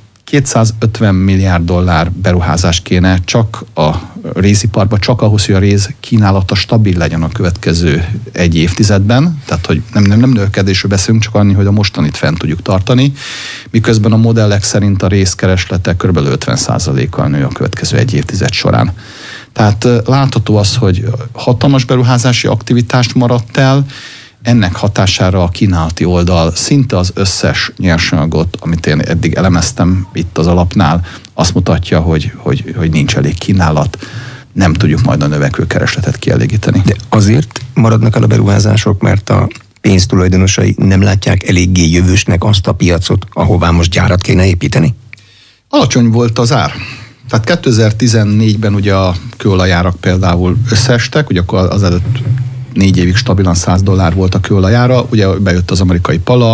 $250 milliárd beruházás kéne csak a réziparba, csak ahhoz, hogy a réz kínálata stabil legyen a következő egy évtizedben, tehát hogy nem növekedésről beszélünk, csak annyi, hogy a mostanit fent tudjuk tartani, miközben a modellek szerint a részkereslete kb. 50%-kal nő a következő egy évtized során. Tehát látható az, hogy hatalmas beruházási aktivitást maradt el, ennek hatására a kínálati oldal szinte az összes nyersanyagot, amit én eddig elemeztem itt az alapnál, azt mutatja, hogy nincs elég kínálat, nem tudjuk majd a növekvő keresletet kielégíteni. De azért maradnak el a beruházások, mert a pénztulajdonosai nem látják eléggé jövősnek azt a piacot, ahová most gyárat kéne építeni? Alacsony volt az ár. Tehát 2014-ben ugye a kőolajárak például összeestek, ugye akkor az előtt 4 évig stabilan $100 volt a kőolajára, ugye bejött az amerikai pala,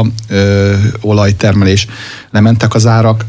olajtermelés, lementek az árak.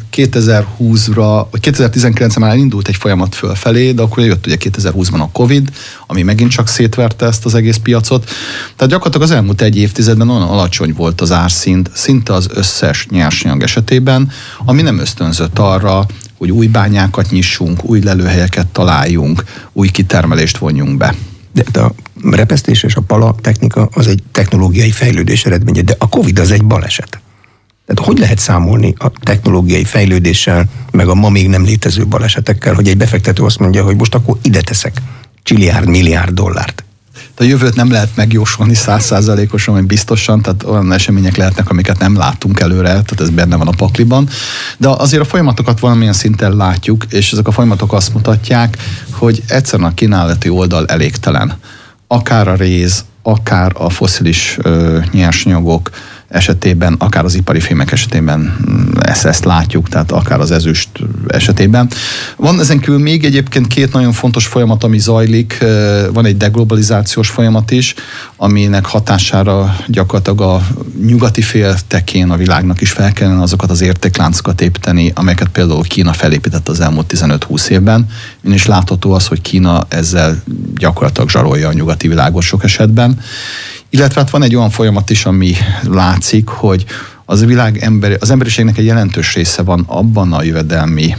2020-ra, vagy 2019-ben már elindult egy folyamat fölfelé, de akkor jött ugye 2020-ban a Covid, ami megint csak szétverte ezt az egész piacot. Tehát gyakorlatilag az elmúlt egy évtizedben olyan alacsony volt az árszint, szinte az összes nyersanyag esetében, ami nem ösztönzött arra, hogy új bányákat nyissunk, új lelőhelyeket találjunk, új kitermelést vonjunk be. De a repesztés és a pala technika az egy technológiai fejlődés eredménye, de a Covid az egy baleset. Tehát hogy lehet számolni a technológiai fejlődéssel, meg a ma még nem létező balesetekkel, hogy egy befektető azt mondja, hogy most akkor ide teszek milliárd dollárt. A jövőt nem lehet megjósolni 100%-osan, vagy biztosan, tehát olyan események lehetnek, amiket nem látunk előre, tehát ez benne van a pakliban. De azért a folyamatokat valamilyen szinten látjuk, és ezek a folyamatok azt mutatják, hogy egyszerűen a kínálati oldal elégtelen. Akár a réz, akár a fosszilis nyersanyagok esetében, akár az ipari fémek esetében ezt látjuk, tehát akár az ezüst esetében. Van ezen kívül még egyébként 2 nagyon fontos folyamat, ami zajlik. Van egy deglobalizációs folyamat is, aminek hatására gyakorlatilag a nyugati féltekén a világnak is fel kellene azokat az értékláncokat építeni, amelyeket például Kína felépített az elmúlt 15-20 évben. És látható az, hogy Kína ezzel gyakorlatilag zsarolja a nyugati világot sok esetben. Illetve hát van egy olyan folyamat is, ami látszik, hogy az emberiségnek egy jelentős része van abban a jövedelmi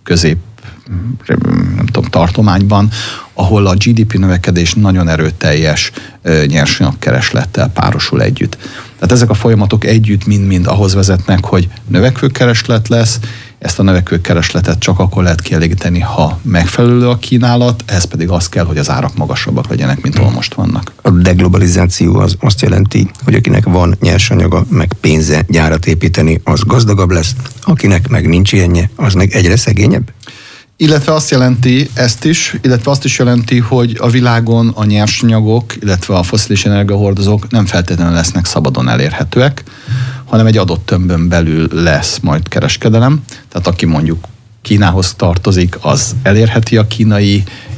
tartományban, ahol a GDP növekedés nagyon erőteljes nyersanyagkereslettel párosul együtt. Tehát ezek a folyamatok együtt mind-mind ahhoz vezetnek, hogy növekvő kereslet lesz, ezt a növekvő keresletet csak akkor lehet kielégíteni, ha megfelelő a kínálat, ehhez pedig az kell, hogy az árak magasabbak legyenek, mint ahol most vannak. A deglobalizáció az azt jelenti, hogy akinek van nyersanyaga, meg pénze gyárat építeni, az gazdagabb lesz, akinek meg nincs ilyenje, az meg egyre szegényebb? Illetve azt jelenti ezt is, illetve azt is jelenti, hogy a világon a nyersanyagok, illetve a fosszilis energiahordozók nem feltétlenül lesznek szabadon elérhetőek, hanem egy adott tömbön belül lesz majd kereskedelem. Tehát aki mondjuk Kínához tartozik, az elérheti a kínai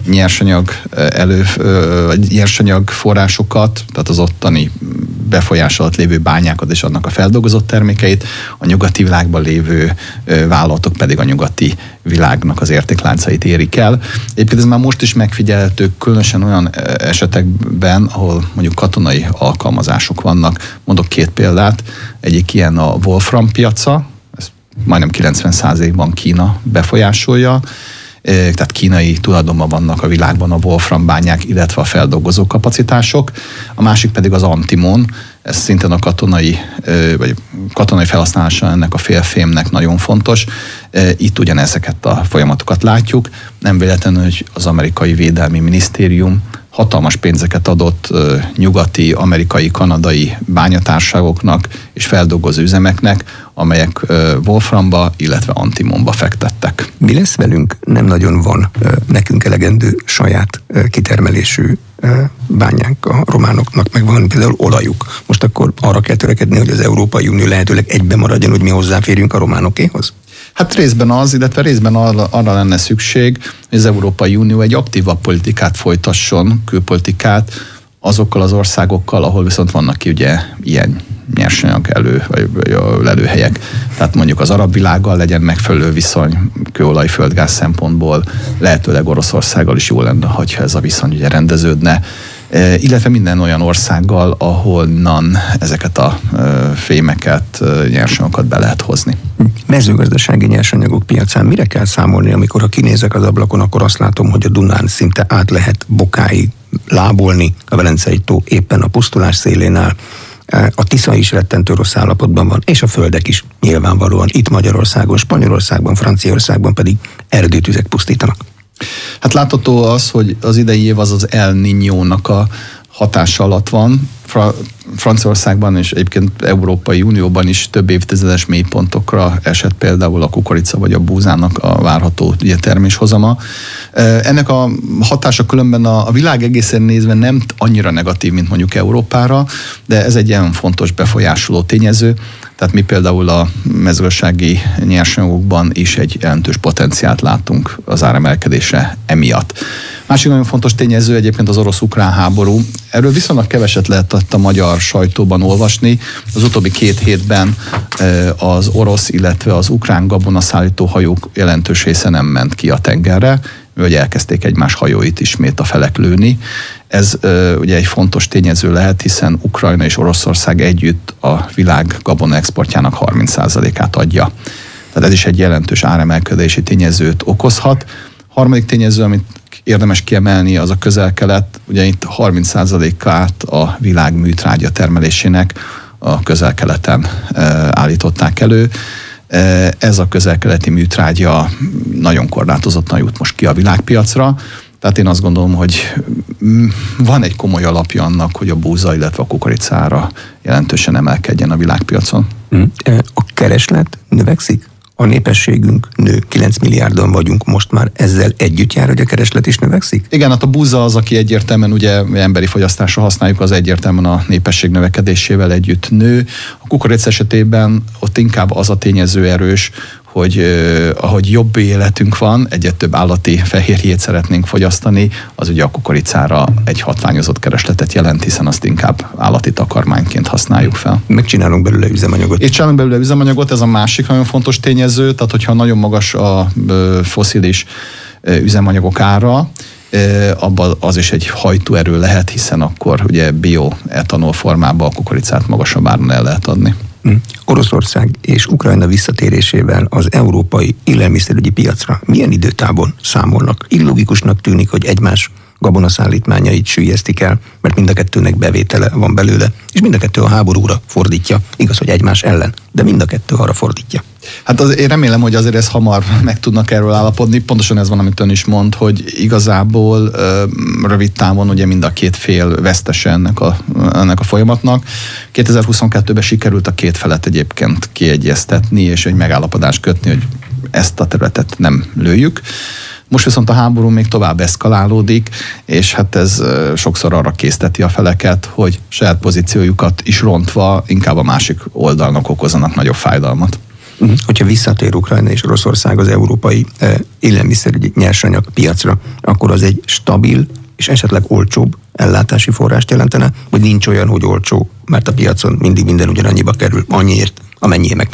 nyersanyag forrásokat, tehát az ottani befolyás alatt lévő bányákat és annak a feldolgozott termékeit, a nyugati világban lévő vállalatok pedig a nyugati világnak az értékláncait érik el. Egyébként ez már most is megfigyelhető, különösen olyan esetekben, ahol mondjuk katonai alkalmazások vannak. Mondok 2 példát. Egyik ilyen a Wolfram piaca, ez majdnem 90%-ban Kína befolyásolja. tehát kínai tulajdonban vannak a világban a wolfram bányák, illetve a feldolgozó kapacitások. A másik pedig az antimon, ez szintén a katonai felhasználása ennek a félfémnek nagyon fontos. Itt ugyanezeket a folyamatokat látjuk. Nem véletlenül, hogy az amerikai védelmi minisztérium hatalmas pénzeket adott nyugati, amerikai, kanadai bányatársaságoknak és feldolgozó üzemeknek, amelyek wolframba, illetve antimonba fektettek. Mi lesz velünk? Nem nagyon van nekünk elegendő saját kitermelésű bányánk a románoknak, meg van például olajuk. Most akkor arra kell törekedni, hogy az Európai Unió lehetőleg egyben maradjon, hogy mi hozzáférjünk a románokéhoz? Hát részben az, illetve részben arra lenne szükség, hogy az Európai Unió egy aktívabb politikát folytasson, külpolitikát azokkal az országokkal, ahol viszont vannak ki ugye ilyen nyersanyag lelőhelyek. Tehát mondjuk az arab világgal legyen megfelelő viszony kőolaj, földgáz szempontból, lehetőleg Oroszországgal is jó lenne, hogyha ez a viszony ugye rendeződne, illetve minden olyan országgal, ahonnan ezeket a fémeket, nyersanyagokat be lehet hozni. Mezőgazdasági nyersanyagok piacán mire kell számolni, amikor ha kinézek az ablakon, akkor azt látom, hogy a Dunán szinte át lehet bokáig lábolni, a Velencei tó éppen a pusztulás szélén áll. A Tisza is rettentő rossz állapotban van, és a földek is nyilvánvalóan itt Magyarországon, Spanyolországban, Franciaországban pedig erdőtüzek pusztítanak. Hát látható az, hogy az idei év az El Niñónak a hatása alatt van. Franciaországban és egyébként Európai Unióban is több évtizedes mélypontokra esett például a kukorica vagy a búzának a várható terméshozama. Ennek a hatása különben a világ egészen nézve nem annyira negatív, mint mondjuk Európára, de ez egy ilyen fontos befolyásoló tényező. Tehát mi például a mezőgazdasági nyersanyagokban is egy jelentős potenciált látunk az áremelkedésre emiatt. Másik nagyon fontos tényező egyébként az orosz-ukrán háború. Erről viszonylag keveset lehetett a magyar sajtóban olvasni. Az utóbbi 2 hétben az orosz, illetve az ukrán gabonaszállító hajók jelentős része nem ment ki a tengerre, hogy elkezdték egymás hajóit ismét a felek lőni. Ez ugye egy fontos tényező lehet, hiszen Ukrajna és Oroszország együtt a világ gabona exportjának 30%-át adja. Tehát ez is egy jelentős áremelkedési tényezőt okozhat. Harmadik tényező, amit érdemes kiemelni, az a Közel-Kelet. Ugye itt 30%-át a világ műtrágya termelésének a Közel-Keleten állították elő. Ez a közel-keleti műtrágya nagyon korlátozottan jut most ki a világpiacra. Tehát én azt gondolom, hogy van egy komoly alapja annak, hogy a búza, illetve a kukoricára jelentősen emelkedjen a világpiacon. A kereslet növekszik? A népességünk nő, 9 milliárdan vagyunk most már, ezzel együtt jár, hogy a kereslet is növekszik? Igen, hát a búza az, aki egyértelműen ugye emberi fogyasztásra használjuk, az egyértelműen a népesség növekedésével együtt nő. A kukorica esetében ott inkább az a tényező erős, hogy ahogy jobb életünk van, egyre több állati fehérjét szeretnénk fogyasztani, az ugye a kukoricára egy hatványozott keresletet jelent, hiszen azt inkább állati takarmányként használjuk fel. Megcsinálunk belőle üzemanyagot. És csinálunk belőle üzemanyagot, ez a másik nagyon fontos tényező, tehát hogyha nagyon magas a fosszilis üzemanyagok ára, abban az is egy hajtóerő lehet, hiszen akkor ugye bioetanol formában a kukoricát magasabb áron el lehet adni. Oroszország és Ukrajna visszatérésével az európai élelmiszerügyi piacra milyen időtávon számolnak? Illogikusnak tűnik, hogy egymás gabonaszállítmányait süllyesztik el, mert mind a kettőnek bevétele van belőle, és mind a kettő a háborúra fordítja. Igaz, hogy egymás ellen, de mind a kettő arra fordítja. Hát én remélem, hogy azért ez hamar meg tudnak erről állapodni. Pontosan ez van, amit ön is mond, hogy igazából rövid távon ugye mind a két fél vesztese ennek a folyamatnak. 2022-ben sikerült a két felet egyébként kiegyeztetni, és egy megállapodást kötni, hogy ezt a területet nem lőjük. Most viszont a háború még tovább eszkalálódik, és hát ez sokszor arra készteti a feleket, hogy saját pozíciójukat is rontva inkább a másik oldalnak okozanak nagyobb fájdalmat. Hogyha visszatér Ukrajna és Oroszország az európai élelmiszerügyi nyersanyag piacra, akkor az egy stabil és esetleg olcsóbb ellátási forrást jelentene, vagy nincs olyan, hogy olcsó, mert a piacon mindig minden ugyanannyiba kerül, annyiért, amennyiért megveszik.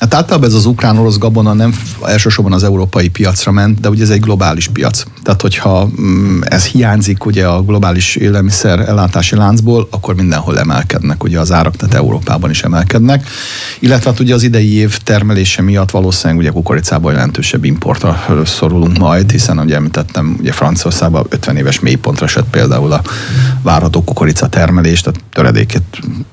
Hát általában ez az ukrán-orosz gabona nem elsősorban az európai piacra ment, de ugye ez egy globális piac. Tehát, hogyha ez hiányzik ugye a globális élelmiszer ellátási láncból, akkor mindenhol emelkednek ugye az árak, tehát Európában is emelkednek. Illetve hát ugye az idei év termelése miatt valószínűleg ugye kukoricában jelentősebb importra szorulunk majd, hiszen ugye említettem, ugye Franciaországban 50 éves mélypontra esett például a várható kukorica termelés, tehát töredéket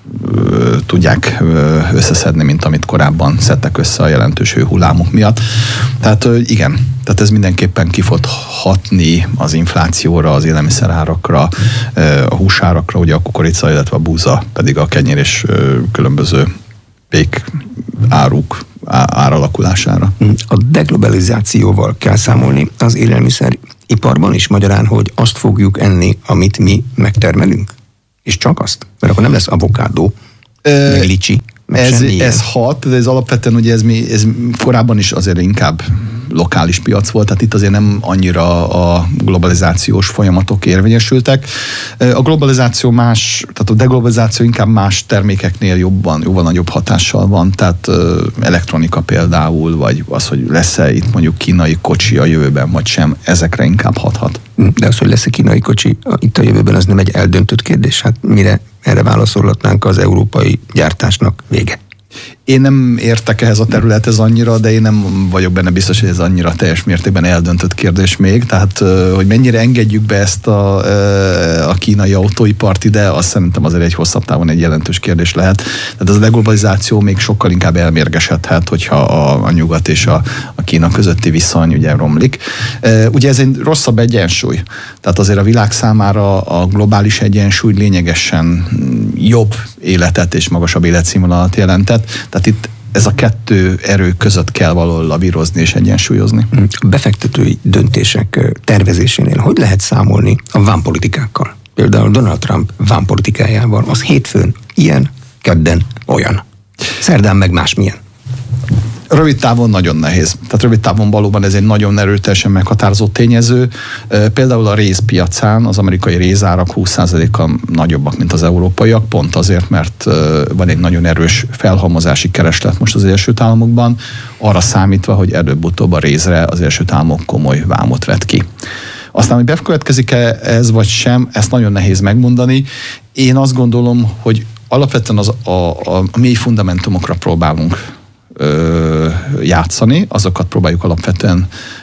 tudják összeszedni, mint amit korábban szedtek össze a jelentős hőhullámok miatt. Tehát igen, tehát ez mindenképpen ki fog hatni az inflációra, az élelmiszerárakra, a húsárakra, ugye a kukorica, illetve a búza, pedig a kenyér és különböző pék áruk áralakulására. A deglobalizációval kell számolni az élelmiszeriparban is, magyarán, hogy azt fogjuk enni, amit mi megtermelünk. És csak azt? Mert akkor nem lesz avokádó, meg licsi, meg ez hat, de ez alapvetően ugye ez korábban is azért inkább lokális piac volt, tehát itt azért nem annyira a globalizációs folyamatok érvényesültek. A globalizáció tehát a deglobalizáció inkább más termékeknél jóval nagyobb hatással van, tehát elektronika például, vagy az, hogy lesz-e itt mondjuk kínai kocsi a jövőben, vagy sem, ezekre inkább hathat. De az, hogy lesz-e kínai kocsi itt a jövőben, az nem egy eldöntött kérdés? Hát mire erre válaszolhatnánk, az európai gyártásnak vége? Én nem értek ehhez a területhez annyira, de én nem vagyok benne biztos, hogy ez annyira teljes mértékben eldöntött kérdés még. Tehát, hogy mennyire engedjük be ezt a kínai autóipart ide, azt szerintem azért egy hosszabb távon egy jelentős kérdés lehet. Tehát ez a deglobalizáció még sokkal inkább elmérgesedhet, hogyha a nyugat és a Kína közötti viszony ugye romlik. Ugye ez egy rosszabb egyensúly. Tehát azért a világ számára a globális egyensúly lényegesen jobb életet és magasabb életszínvonalat jelentett. Tehát itt ez a kettő erő között kell valahol lavírozni és egyensúlyozni. A befektetői döntések tervezésénél hogy lehet számolni a vámpolitikákkal? Például Donald Trump vámpolitikájával. Az hétfőn ilyen, kedden olyan. Szerdán meg másmilyen. Rövid távon nagyon nehéz. Tehát rövid távon valóban ez egy nagyon erőteljesen meghatározó tényező. Például a rézpiacán az amerikai rézárak 20%-kal nagyobbak, mint az európaiak, pont azért, mert van egy nagyon erős felhalmozási kereslet most az Egyesült Államokban, arra számítva, hogy előbb-utóbb a rézre az Egyesült Államok komoly vámot vet ki. Aztán, hogy bekövetkezik-e ez vagy sem, ezt nagyon nehéz megmondani. Én azt gondolom, hogy alapvetően a mély fundamentumokra próbálunk játszani, azokat próbáljuk alapvetően,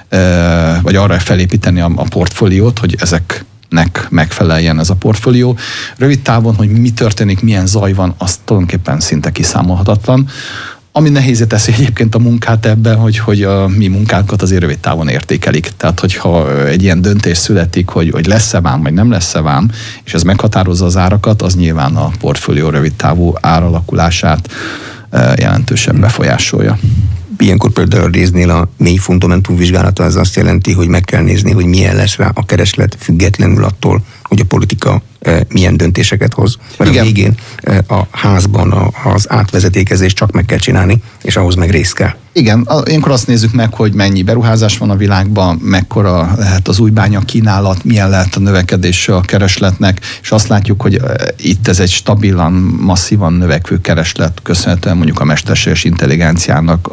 vagy arra felépíteni a portfóliót, hogy ezeknek megfeleljen ez a portfólió. Rövid távon, hogy mi történik, milyen zaj van, az tulajdonképpen szinte kiszámolhatatlan. Ami nehézé teszi egyébként a munkát ebben, hogy a mi munkánkat azért rövid távon értékelik. Tehát, hogyha egy ilyen döntés születik, hogy lesz-e vám, vagy nem lesz-e vám, és ez meghatározza az árakat, az nyilván a portfólió rövid távú áralakulását jelentősen befolyásolja. Ilyenkor például a réznél a mély fundamentum vizsgálata az azt jelenti, hogy meg kell nézni, hogy milyen lesz rá a kereslet, függetlenül attól, hogy a politika milyen döntéseket hoz. Mert igen. A végén a házban az átvezetékezést csak meg kell csinálni, és ahhoz meg rész kell. Igen, ilyenkor azt nézzük meg, hogy mennyi beruházás van a világban, mekkora lehet az új bánya kínálat, milyen lehet a növekedés a keresletnek, és azt látjuk, hogy itt ez egy stabilan, masszívan növekvő kereslet, köszönhetően mondjuk a mesterséges intelligenciának,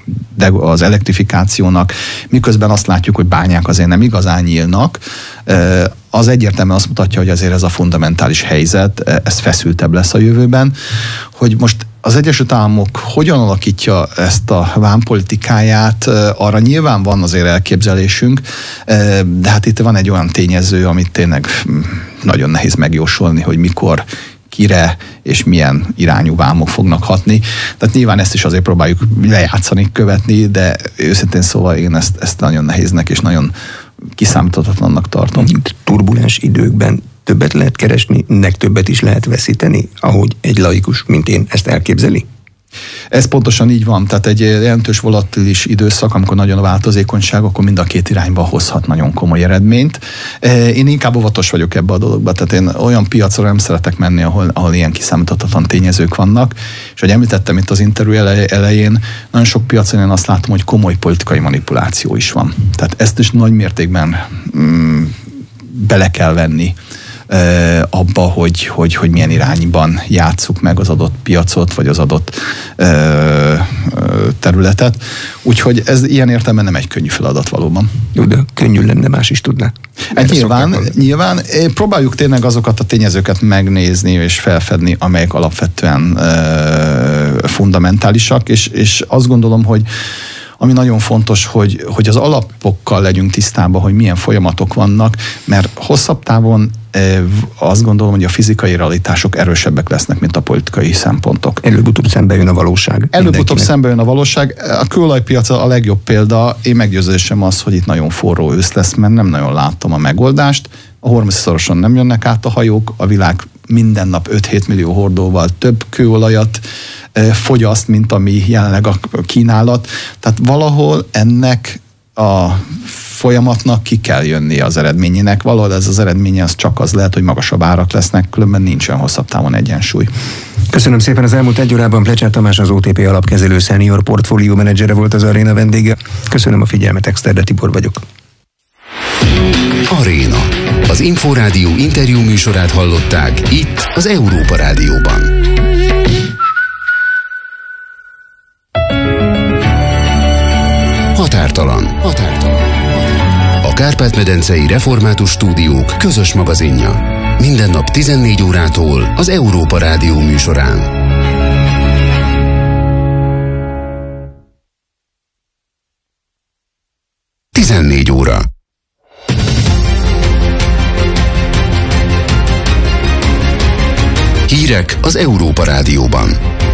az elektrifikációnak, miközben azt látjuk, hogy bányák azért nem igazán nyílnak. Az egyértelműen azt mutatja, hogy azért ez a fundamentális helyzet, ez feszültebb lesz a jövőben, hogy most az Egyesült Államok hogyan alakítja ezt a vámpolitikáját, arra nyilván van azért elképzelésünk, de hát itt van egy olyan tényező, amit tényleg nagyon nehéz megjósolni, hogy mikor, kire és milyen irányú vámok fognak hatni. Tehát nyilván ezt is azért próbáljuk lejátszani, követni, de őszintén szóval én ezt nagyon nehéznek és nagyon kiszámíthatatlannak tartom. Turbulens időkben többet lehet keresni, többet is lehet veszíteni, ahogy egy laikus, mint én, ezt elképzeli? Ez pontosan így van, tehát egy jelentős volatilis időszak, amikor nagyon a változékonyság, akkor mind a két irányba hozhat nagyon komoly eredményt. Én inkább óvatos vagyok ebbe a dologba, tehát én olyan piacra nem szeretek menni, ahol ilyen kiszámíthatatlan tényezők vannak, és ahogy említettem itt az interjú elején, nagyon sok piacon én azt látom, hogy komoly politikai manipuláció is van. Tehát ezt is nagy mértékben bele kell venni abba, hogy milyen irányban játsszuk meg az adott piacot, vagy az adott területet. Úgyhogy ez ilyen értelemben nem egy könnyű feladat valóban. Jó, de könnyű lenne, más is tudná. Nyilván próbáljuk tényleg azokat a tényezőket megnézni és felfedni, amelyek alapvetően fundamentálisak, és azt gondolom, hogy ami nagyon fontos, hogy az alapokkal legyünk tisztában, hogy milyen folyamatok vannak, mert hosszabb távon azt gondolom, hogy a fizikai realitások erősebbek lesznek, mint a politikai szempontok. Előbb-utóbb szembe jön a valóság. Előbb-utóbb szembe jön a valóság. A kőolajpiac a legjobb példa. Én meggyőződésem az, hogy itt nagyon forró ősz lesz, mert nem nagyon látom a megoldást. A Hormuz-szoroson nem jönnek át a hajók, a világ minden nap 5-7 millió hordóval több kőolajat fogyaszt, mint ami jelenleg a kínálat. Tehát valahol ennek a folyamatnak ki kell jönni az eredményének. Valahol ez az eredménye az csak az lehet, hogy magasabb árak lesznek, különben nincsen hosszabb távon egyensúly. Köszönöm szépen, az elmúlt egy órában Plecsár Tamás, az OTP alapkezelő senior portfólió menedzsere volt az Aréna vendége. Köszönöm a figyelmet, Exterde Tibor vagyok. Aréna. Az Inforádió interjú műsorát hallották itt az Európa Rádióban. Határtalan. A Kárpát-medencei Református Stúdiók közös magazinja. Minden nap 14 órától az Európa Rádió műsorán. 14 óra. Hírek az Európa Rádióban.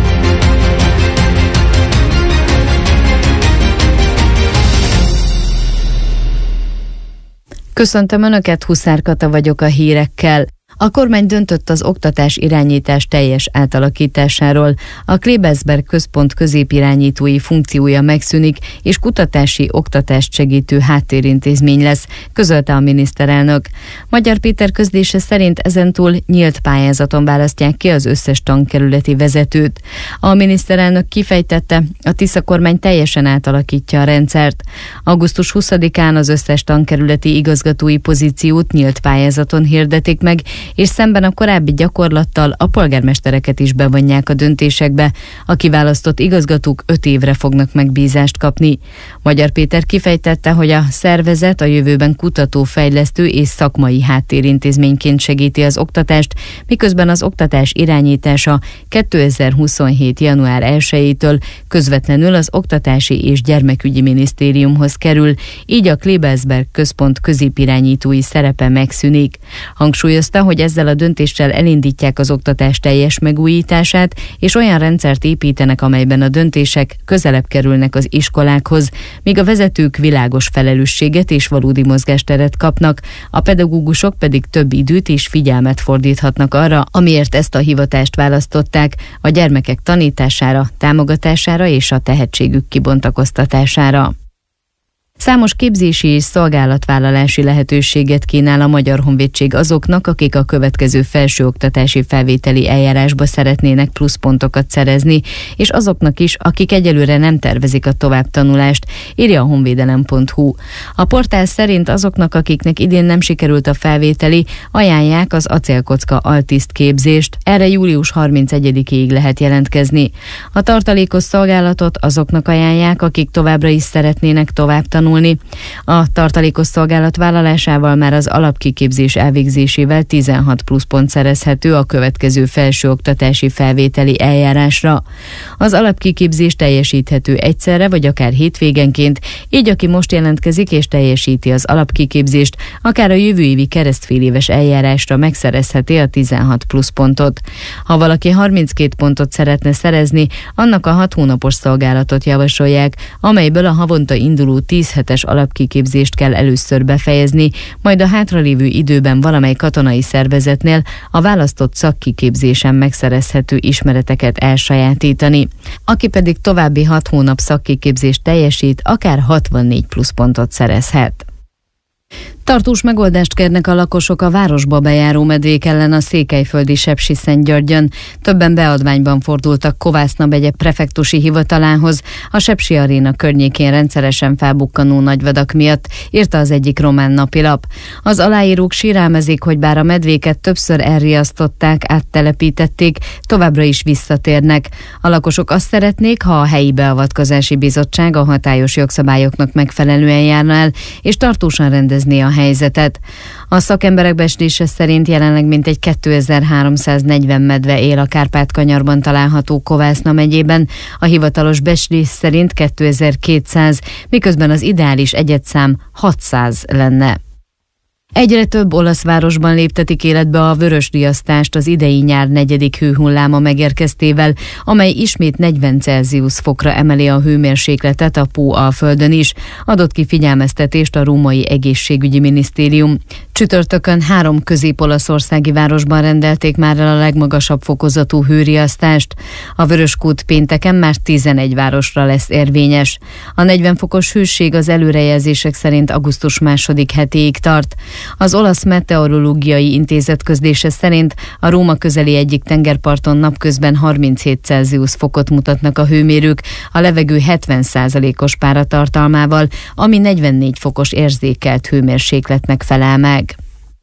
Köszöntöm Önöket, Huszár Kata vagyok a hírekkel. A kormány döntött az oktatás irányítás teljes átalakításáról. A Klebersberg Központ középirányítói funkciója megszűnik, és kutatási oktatást segítő háttérintézmény lesz, közölte a miniszterelnök. Magyar Péter közlése szerint ezentúl nyílt pályázaton választják ki az összes tankerületi vezetőt. A miniszterelnök kifejtette, a Tisza kormány teljesen átalakítja a rendszert. Augusztus 20-án az összes tankerületi igazgatói pozíciót nyílt pályázaton hirdetik meg, és szemben a korábbi gyakorlattal a polgármestereket is bevonják a döntésekbe. A kiválasztott igazgatók 5 évre fognak megbízást kapni. Magyar Péter kifejtette, hogy a szervezet a jövőben kutatófejlesztő és szakmai háttérintézményként segíti az oktatást, miközben az oktatás irányítása 2027. január 1-től közvetlenül az Oktatási és Gyermekügyi Minisztériumhoz kerül, így a Klebersberg Központ középirányítói szerepe megszűnik. Hangsúlyozta, hogy ezzel a döntéssel elindítják az oktatás teljes megújítását, és olyan rendszert építenek, amelyben a döntések közelebb kerülnek az iskolákhoz, míg a vezetők világos felelősséget és valódi mozgásteret kapnak, a pedagógusok pedig több időt és figyelmet fordíthatnak arra, amiért ezt a hivatást választották, a gyermekek tanítására, támogatására és a tehetségük kibontakoztatására. Számos képzési és szolgálatvállalási lehetőséget kínál a Magyar Honvédség azoknak, akik a következő felsőoktatási felvételi eljárásba szeretnének pluszpontokat szerezni, és azoknak is, akik egyelőre nem tervezik a továbbtanulást, írja a honvédelem.hu. A portál szerint azoknak, akiknek idén nem sikerült a felvételi, ajánlják az acélkocka altiszt képzést. Erre július 31-ig lehet jelentkezni. A tartalékos szolgálatot azoknak ajánlják, akik továbbra is szeretnének továbbtanulni. A tartalékos szolgálat vállalásával már az alapkiképzés elvégzésével 16 pluszpont szerezhető a következő felsőoktatási felvételi eljárásra. Az alapkiképzés teljesíthető egyszerre vagy akár hétvégenként, így aki most jelentkezik és teljesíti az alapkiképzést, akár a jövő évi keresztféléves eljárásra megszerezheti a 16 pluszpontot. Ha valaki 32 pontot szeretne szerezni, annak a 6 hónapos szolgálatot javasolják, amelyből a havonta induló 10 hetes alapkiképzést kell először befejezni, majd a hátralévő időben valamely katonai szervezetnél a választott szakkiképzésen megszerezhető ismereteket elsajátítani. Aki pedig további 6 hónap szakkiképzést teljesít, akár 64 pluszpontot szerezhet. Tartós megoldást kérnek a lakosok a városba bejáró medvék ellen a székelyföldi Sepsiszentgyörgyön. Többen beadványban fordultak Kovászna megye prefektusi hivatalához a Sepsi Aréna környékén rendszeresen felbukkanó nagyvadak miatt, írta az egyik román napilap. Az aláírók sírálmezik, hogy bár a medvéket többször elriasztották, áttelepítették, továbbra is visszatérnek. A lakosok azt szeretnék, ha a helyi beavatkozási bizottság a hatályos jogszabályoknak megfelelően járna el, és tartósan rendezné a helyzetet. A szakemberek becslése szerint jelenleg mintegy 2340 medve él a Kárpát-kanyarban található Kovászna megyében, a hivatalos becslés szerint 2200, miközben az ideális egyedszám 600 lenne. Egyre több olasz városban léptetik életbe a vörösriasztást az idei nyár 4. hőhulláma megérkeztével, amely ismét 40 Celsius fokra emeli a hőmérsékletet a Pó-alföldön is, adott ki figyelmeztetést a római egészségügyi minisztérium. Csütörtökön 3 közép-olaszországi városban rendelték már el a legmagasabb fokozatú hőriasztást. A vöröskód pénteken már 11 városra lesz érvényes. A 40 fokos hőség az előrejelzések szerint augusztus 2. hetéig tart. Az olasz meteorológiai intézet közlése szerint a Róma közeli egyik tengerparton napközben 37 Celsius fokot mutatnak a hőmérők, a levegő 70%-os páratartalmával, ami 44 fokos érzékelt hőmérsékletnek felel meg.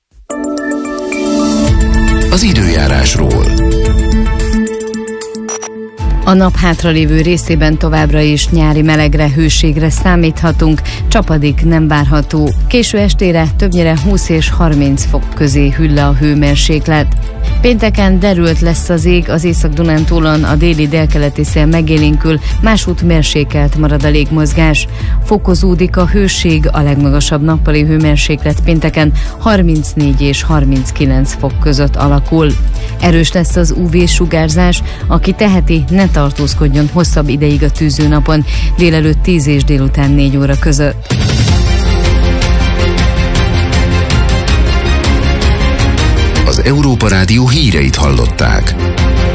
Az időjárásról. A nap hátralévő részében továbbra is nyári melegre, hőségre számíthatunk, csapadék nem várható. Késő estére többnyire 20 és 30 fok közé hűl le a hőmérséklet. Pénteken derült lesz az ég, az Észak-Dunántúlon a déli-délkeleti szél megélénkül, másút mérsékelt marad a légmozgás. Fokozódik a hőség, a legmagasabb nappali hőmérséklet pénteken 34 és 39 fok között alakul. Erős lesz az UV-sugárzás, aki teheti, ne tartózkodjon hosszabb ideig a tűzőnapon, délelőtt 10 és délután 4 óra között. Az Európa Rádió híreit hallották.